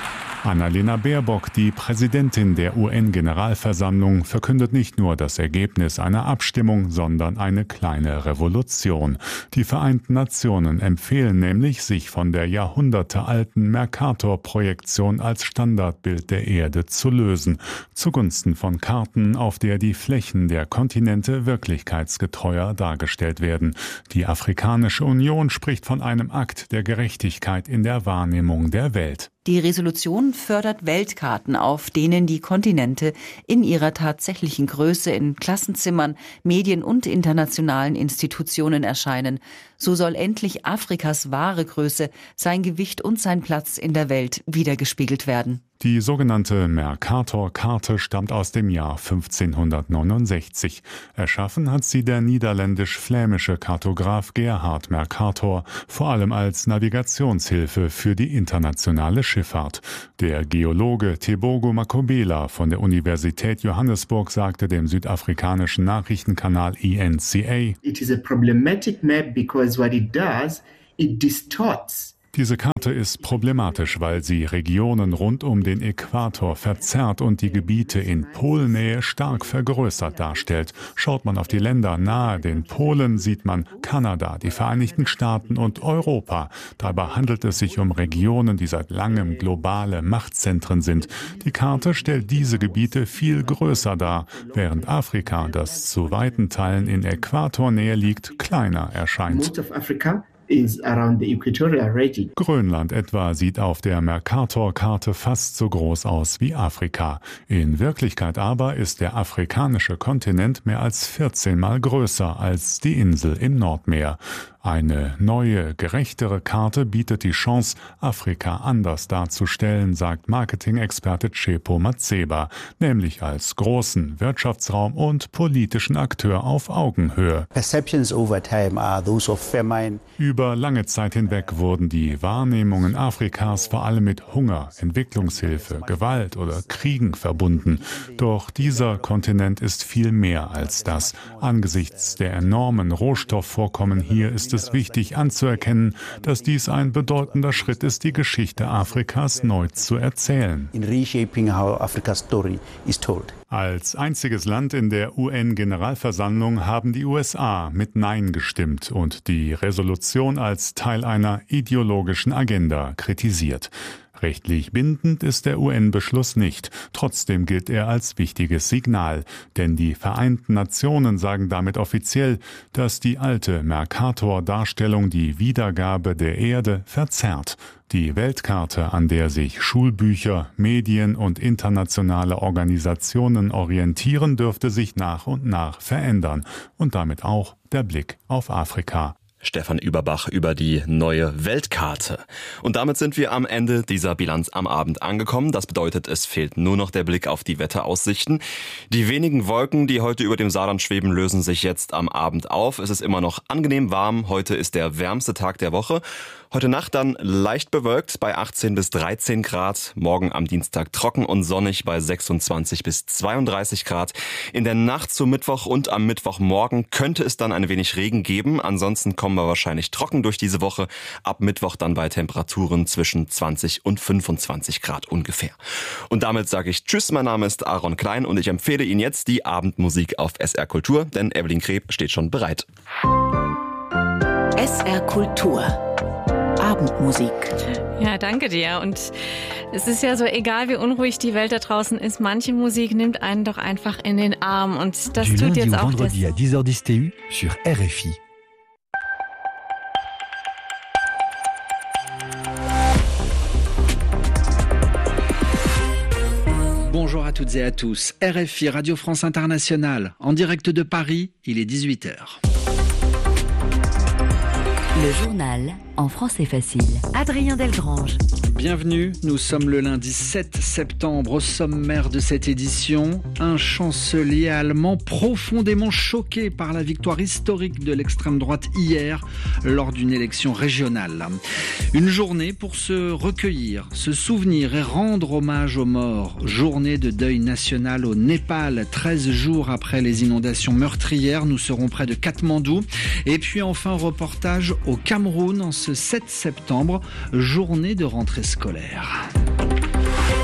Annalena Baerbock, die Präsidentin der U N-Generalversammlung, verkündet nicht nur das Ergebnis einer Abstimmung, sondern eine kleine Revolution. Die Vereinten Nationen empfehlen nämlich, sich von der jahrhundertealten Mercator-Projektion als Standardbild der Erde zu lösen, zugunsten von Karten, auf der die Flächen der Kontinente wirklichkeitsgetreuer dargestellt werden. Die Afrikanische Union spricht von einem Akt der Gerechtigkeit in der Wahrnehmung der Welt. Die Resolution fördert Weltkarten, auf denen die Kontinente in ihrer tatsächlichen Größe in Klassenzimmern, Medien und internationalen Institutionen erscheinen. So soll endlich Afrikas wahre Größe, sein Gewicht und sein Platz in der Welt widergespiegelt werden. Die sogenannte Mercator-Karte stammt aus dem Jahr fünfzehnhundertneunundsechzig. Erschaffen hat sie der niederländisch-flämische Kartograf Gerhard Mercator, vor allem als Navigationshilfe für die internationale Schifffahrt. Der Geologe Tebogo Makobela von der Universität Johannesburg sagte dem südafrikanischen Nachrichtenkanal E N C A: It is a problematic map because what it does, it distorts. Diese Karte ist problematisch, weil sie Regionen rund um den Äquator verzerrt und die Gebiete in Polnähe stark vergrößert darstellt. Schaut man auf die Länder nahe den Polen, sieht man Kanada, die Vereinigten Staaten und Europa. Dabei handelt es sich um Regionen, die seit langem globale Machtzentren sind. Die Karte stellt diese Gebiete viel größer dar, während Afrika, das zu weiten Teilen in Äquatornähe liegt, kleiner erscheint. Grönland etwa sieht auf der Mercator-Karte fast so groß aus wie Afrika. In Wirklichkeit aber ist der afrikanische Kontinent mehr als vierzehn Mal größer als die Insel im Nordmeer. Eine neue, gerechtere Karte bietet die Chance, Afrika anders darzustellen, sagt Marketing-Experte Tshepo Matseba, nämlich als großen Wirtschaftsraum und politischen Akteur auf Augenhöhe. Über lange Zeit hinweg wurden die Wahrnehmungen Afrikas vor allem mit Hunger, Entwicklungshilfe, Gewalt oder Kriegen verbunden. Doch dieser Kontinent ist viel mehr als das. Angesichts der enormen Rohstoffvorkommen hier ist es wichtig anzuerkennen, dass dies ein bedeutender Schritt ist, die Geschichte Afrikas neu zu erzählen. In reshaping how Africa's story is told. Als einziges Land in der U N-Generalversammlung haben die U S A mit Nein gestimmt und die Resolution als Teil einer ideologischen Agenda kritisiert. Rechtlich bindend ist der U N-Beschluss nicht. Trotzdem gilt er als wichtiges Signal. Denn die Vereinten Nationen sagen damit offiziell, dass die alte Mercator-Darstellung die Wiedergabe der Erde verzerrt. Die Weltkarte, an der sich Schulbücher, Medien und internationale Organisationen orientieren, dürfte sich nach und nach verändern. Und damit auch der Blick auf Afrika. Stefan Überbach über die neue Weltkarte. Und damit sind wir am Ende dieser Bilanz am Abend angekommen. Das bedeutet, es fehlt nur noch der Blick auf die Wetteraussichten. Die wenigen Wolken, die heute über dem Saarland schweben, lösen sich jetzt am Abend auf. Es ist immer noch angenehm warm. Heute ist der wärmste Tag der Woche. Heute Nacht dann leicht bewölkt bei achtzehn bis dreizehn Grad. Morgen am Dienstag trocken und sonnig bei sechsundzwanzig bis zweiunddreißig Grad. In der Nacht zu Mittwoch und am Mittwochmorgen könnte es dann ein wenig Regen geben. Ansonsten kommen wir wahrscheinlich trocken durch diese Woche. Ab Mittwoch dann bei Temperaturen zwischen zwanzig und fünfundzwanzig Grad ungefähr. Und damit sage ich Tschüss, mein Name ist Aaron Klein und ich empfehle Ihnen jetzt die Abendmusik auf S R Kultur, denn Evelyn Kreb steht schon bereit. S R Kultur. Abendmusik. Ja, danke dir. Und es ist ja so, egal wie unruhig die Welt da draußen ist, manche Musik nimmt einen doch einfach in den Arm. Und das du tut jetzt auch das. À dix heures dix T U sur R F I. Bonjour à toutes et à tous. R F I Radio France Internationale. En direct de Paris, il est dix-huit heures. Le journal en français facile. Adrien Delgrange. Bienvenue, nous sommes le lundi sept septembre. Au sommaire de cette édition, un chancelier allemand profondément choqué par la victoire historique de l'extrême droite hier lors d'une élection régionale. Une journée pour se recueillir, se souvenir et rendre hommage aux morts. Journée de deuil national au Népal, treize jours après les inondations meurtrières. Nous serons près de Katmandou. Et puis enfin, reportage au Cameroun en ce sept septembre, journée de rentrée scolaire.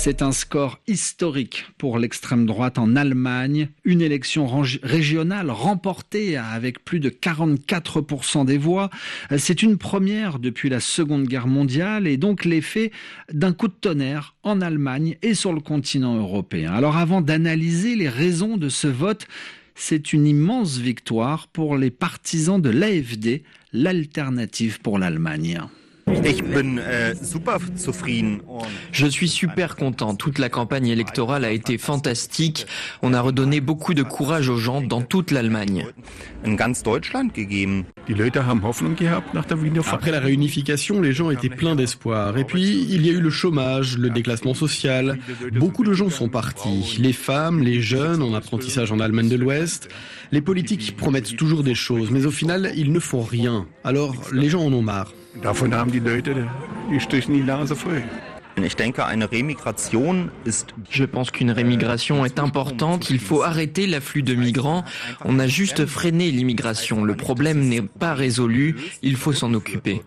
C'est un score historique pour l'extrême droite en Allemagne. Une élection régionale remportée avec plus de quarante-quatre pour cent des voix. C'est une première depuis la Seconde Guerre mondiale et donc l'effet d'un coup de tonnerre en Allemagne et sur le continent européen. Alors avant d'analyser les raisons de ce vote, c'est une immense victoire pour les partisans de l'A F D, l'alternative pour l'Allemagne. Je suis super content. Toute la campagne électorale a été fantastique. On a redonné beaucoup de courage aux gens dans toute l'Allemagne. Après la réunification, les gens étaient pleins d'espoir. Et puis, il y a eu le chômage, le déclassement social. Beaucoup de gens sont partis. Les femmes, les jeunes en apprentissage en Allemagne de l'Ouest. Les politiques promettent toujours des choses, mais au final, ils ne font rien. Alors, les gens en ont marre. Je pense qu'une rémigration est importante. Il faut arrêter l'afflux de migrants. On a juste freiné l'immigration. Le problème n'est pas résolu. Il faut s'en occuper.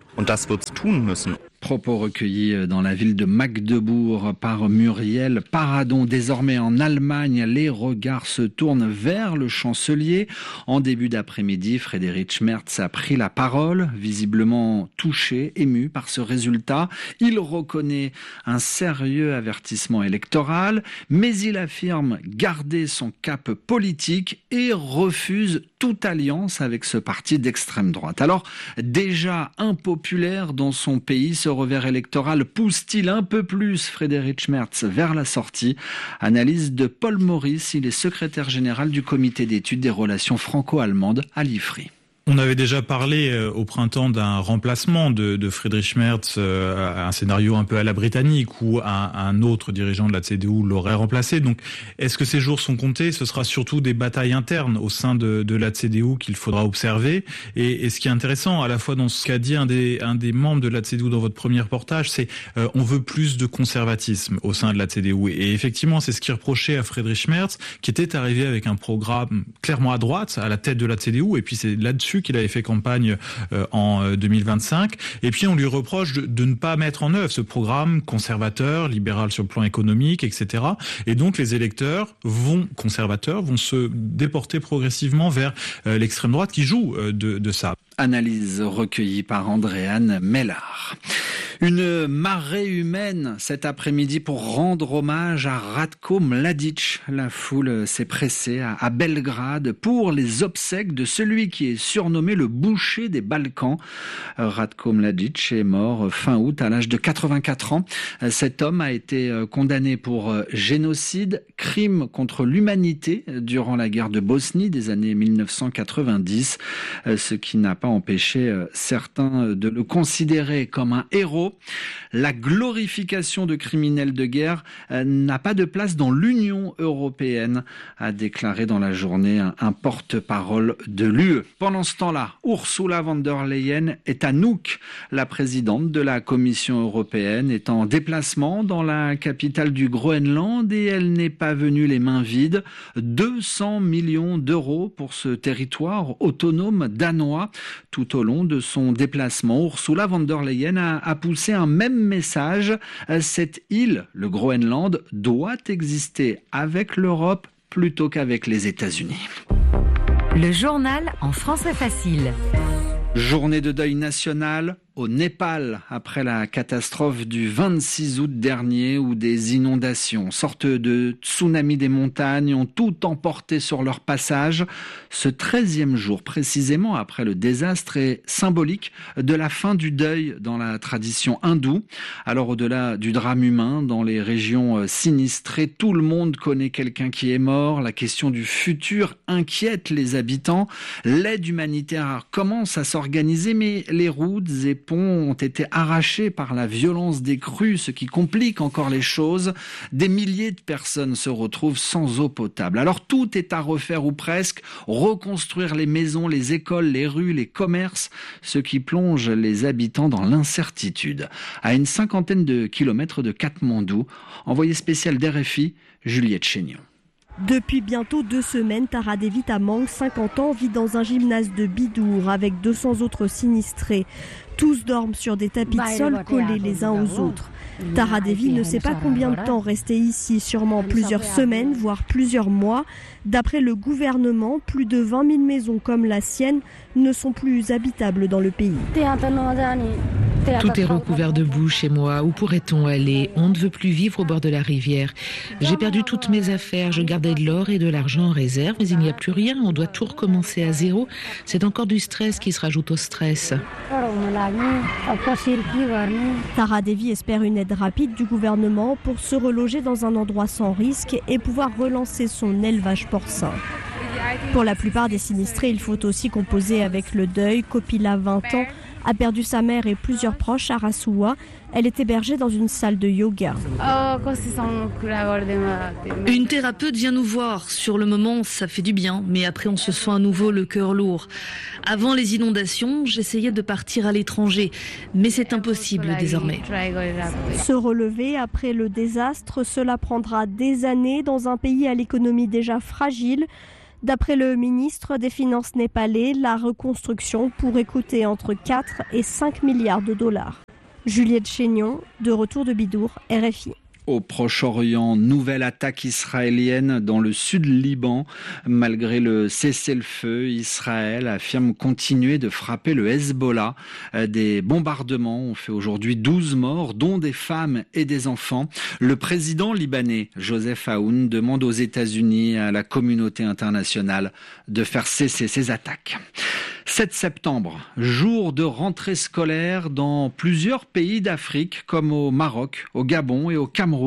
Propos recueillis dans la ville de Magdebourg par Muriel Paradon. Désormais en Allemagne, les regards se tournent vers le chancelier. En début d'après-midi, Friedrich Merz a pris la parole, visiblement touché, ému par ce résultat. Il reconnaît un sérieux avertissement électoral, mais il affirme garder son cap politique et refuse toute alliance avec ce parti d'extrême droite. Alors, déjà impopulaire dans son pays, ce revers électoral pousse-t-il un peu plus Friedrich Merz vers la sortie? Analyse de Paul Maurice, il est secrétaire général du comité d'études des relations franco-allemandes à l'I F R I. On avait déjà parlé euh, au printemps d'un remplacement de, de Friedrich Merz, euh, un scénario un peu à la britannique où un, un autre dirigeant de la C D U l'aurait remplacé. Donc, est-ce que ces jours sont comptés? Ce sera surtout des batailles internes au sein de, de la C D U qu'il faudra observer. Et, et ce qui est intéressant, à la fois dans ce qu'a dit un des, un des membres de la C D U dans votre premier reportage, c'est euh, on veut plus de conservatisme au sein de la C D U. Et effectivement, c'est ce qui reprochait à Friedrich Merz, qui était arrivé avec un programme clairement à droite, à la tête de la C D U. Et puis c'est là-dessus qu'il avait fait campagne euh, en deux mille vingt-cinq. Et puis on lui reproche de, de ne pas mettre en œuvre ce programme conservateur, libéral sur le plan économique, et cetera. Et donc les électeurs vont conservateurs vont se déporter progressivement vers euh, l'extrême droite qui joue euh, de, de ça. Analyse recueillie par Andréane Mellard. Une marée humaine cet après-midi pour rendre hommage à Ratko Mladic. La foule s'est pressée à Belgrade pour les obsèques de celui qui est surnommé le boucher des Balkans. Ratko Mladic est mort fin août à l'âge de quatre-vingt-quatre ans. Cet homme a été condamné pour génocide, crime contre l'humanité durant la guerre de Bosnie des années mille neuf cent quatre-vingt-dix, ce qui n'a pas empêché certains de le considérer comme un héros. La glorification de criminels de guerre n'a pas de place dans l'Union européenne, a déclaré dans la journée un, un porte-parole de l'U E. Pendant ce temps-là, Ursula von der Leyen est à Nuuk. La présidente de la Commission européenne est en déplacement dans la capitale du Groenland et elle n'est pas venue les mains vides. deux cents millions d'euros pour ce territoire autonome danois. Tout au long de son déplacement, Ursula von der Leyen a, a poussé un même message. Cette île, le Groenland, doit exister avec l'Europe plutôt qu'avec les États-Unis. Le journal en français facile. Journée de deuil national au Népal, après la catastrophe du vingt-six août dernier où des inondations, sorte de tsunami des montagnes, ont tout emporté sur leur passage. Ce treizième jour, précisément après le désastre, est symbolique de la fin du deuil dans la tradition hindoue. Alors au-delà du drame humain, dans les régions sinistrées, tout le monde connaît quelqu'un qui est mort. La question du futur inquiète les habitants. L'aide humanitaire commence à s'organiser, mais les routes et ponts ont été arrachés par la violence des crues, ce qui complique encore les choses. Des milliers de personnes se retrouvent sans eau potable. Alors tout est à refaire ou presque, reconstruire les maisons, les écoles, les rues, les commerces, ce qui plonge les habitants dans l'incertitude. À une cinquantaine de kilomètres de Katmandou, envoyé spécial d'R F I, Juliette Chénion. Depuis bientôt deux semaines, Tara Devi Tamang, cinquante ans, vit dans un gymnase de Bidour avec deux cents autres sinistrés. Tous dorment sur des tapis de sol collés les uns aux autres. Tara Devi ne sait pas combien de temps rester ici, sûrement plusieurs semaines, voire plusieurs mois. D'après le gouvernement, plus de vingt mille maisons comme la sienne ne sont plus habitables dans le pays. Tout est recouvert de boue chez moi. Où pourrait-on aller? On ne veut plus vivre au bord de la rivière. J'ai perdu toutes mes affaires. Je gardais de l'or et de l'argent en réserve, mais il n'y a plus rien. On doit tout recommencer à zéro. C'est encore du stress qui se rajoute au stress. Tara Devi espère une aide rapide du gouvernement pour se reloger dans un endroit sans risque et pouvoir relancer son élevage porcin. Pour la plupart des sinistrés, il faut aussi composer avec le deuil. Kopila, vingt ans, a perdu sa mère et plusieurs proches à Rasuwa. Elle est hébergée dans une salle de yoga. Une thérapeute vient nous voir. Sur le moment, ça fait du bien, mais après on se sent à nouveau le cœur lourd. Avant les inondations, j'essayais de partir à l'étranger, mais c'est impossible désormais. Se relever après le désastre, cela prendra des années dans un pays à l'économie déjà fragile. D'après le ministre des Finances népalais, la reconstruction pourrait coûter entre quatre et cinq milliards de dollars. Juliette Chénion, de retour de Bidour, R F I. Au Proche-Orient, nouvelle attaque israélienne dans le sud Liban. Malgré le cessez-le-feu, Israël affirme continuer de frapper le Hezbollah. Des bombardements ont fait aujourd'hui douze morts, dont des femmes et des enfants. Le président libanais, Joseph Aoun, demande aux États-Unis et à la communauté internationale de faire cesser ces attaques. sept septembre, jour de rentrée scolaire dans plusieurs pays d'Afrique, comme au Maroc, au Gabon et au Cameroun.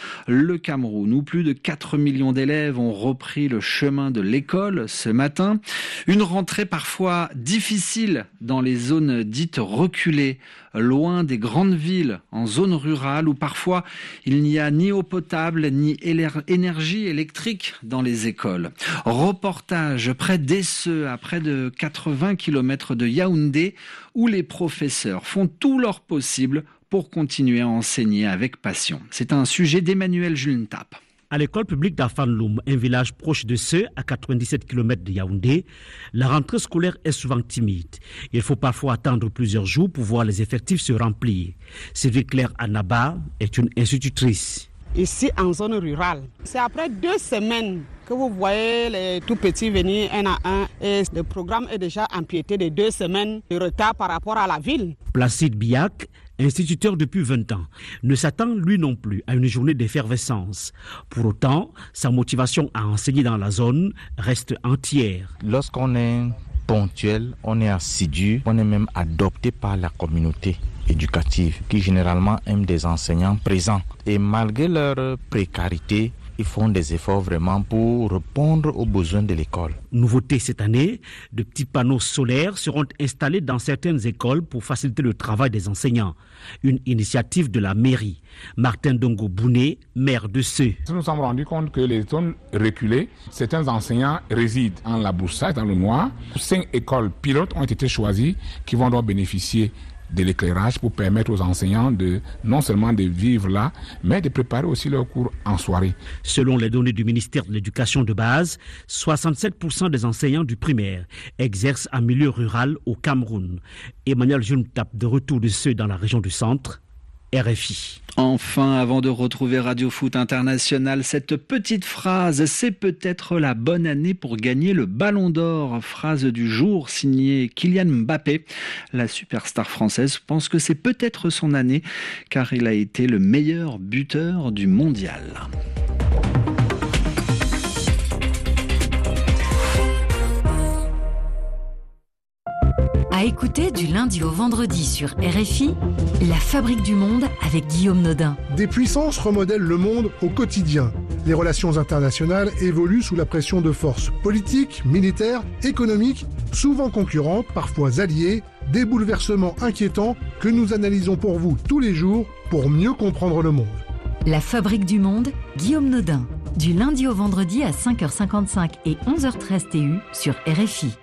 Le Cameroun, où plus de quatre millions d'élèves ont repris le chemin de l'école ce matin. Une rentrée parfois difficile dans les zones dites reculées, loin des grandes villes, en zone rurale, où parfois il n'y a ni eau potable ni énergie électrique dans les écoles. Reportage près d'Esseux, à près de quatre-vingts kilomètres de Yaoundé, où les professeurs font tout leur possible pour continuer à enseigner avec passion. C'est un sujet d'Emmanuel Julentap. À l'école publique d'Afanloum, un village proche de Seux, à quatre-vingt-dix-sept kilomètres de Yaoundé, la rentrée scolaire est souvent timide. Il faut parfois attendre plusieurs jours pour voir les effectifs se remplir. Sylvie Claire Anaba est une institutrice. Ici, en zone rurale, c'est après deux semaines que vous voyez les tout petits venir un à un. Et le programme est déjà empiété de deux semaines de retard par rapport à la ville. Placide Biac, instituteur depuis vingt ans, ne s'attend lui non plus à une journée d'effervescence. Pour autant, sa motivation à enseigner dans la zone reste entière. Lorsqu'on est ponctuel, on est assidu, on est même adopté par la communauté éducative qui généralement aime des enseignants présents. Et malgré leur précarité, ils font des efforts vraiment pour répondre aux besoins de l'école. Nouveauté cette année, de petits panneaux solaires seront installés dans certaines écoles pour faciliter le travail des enseignants. Une initiative de la mairie. Martin Dongo Bouné, maire de Seux. Nous nous sommes rendus compte que les zones reculées, certains enseignants résident en Laboussa, dans le Noir. Cinq écoles pilotes ont été choisies qui vont donc bénéficier de l'éclairage pour permettre aux enseignants de non seulement de vivre là, mais de préparer aussi leurs cours en soirée. Selon les données du ministère de l'Éducation de base, soixante-sept pour cent des enseignants du primaire exercent en milieu rural au Cameroun. Emmanuel Julentap, de retour de Seux dans la région du centre, R F I. Enfin, avant de retrouver Radio Foot International, cette petite phrase, c'est peut-être la bonne année pour gagner le Ballon d'Or. Phrase du jour signée Kylian Mbappé. La superstar française pense que c'est peut-être son année, car il a été le meilleur buteur du mondial. À écouter du lundi au vendredi sur R F I, La Fabrique du Monde avec Guillaume Nodin. Des puissances remodèlent le monde au quotidien. Les relations internationales évoluent sous la pression de forces politiques, militaires, économiques, souvent concurrentes, parfois alliées, des bouleversements inquiétants que nous analysons pour vous tous les jours pour mieux comprendre le monde. La Fabrique du Monde, Guillaume Nodin. Du lundi au vendredi à cinq heures cinquante-cinq et onze heures treize T U sur R F I.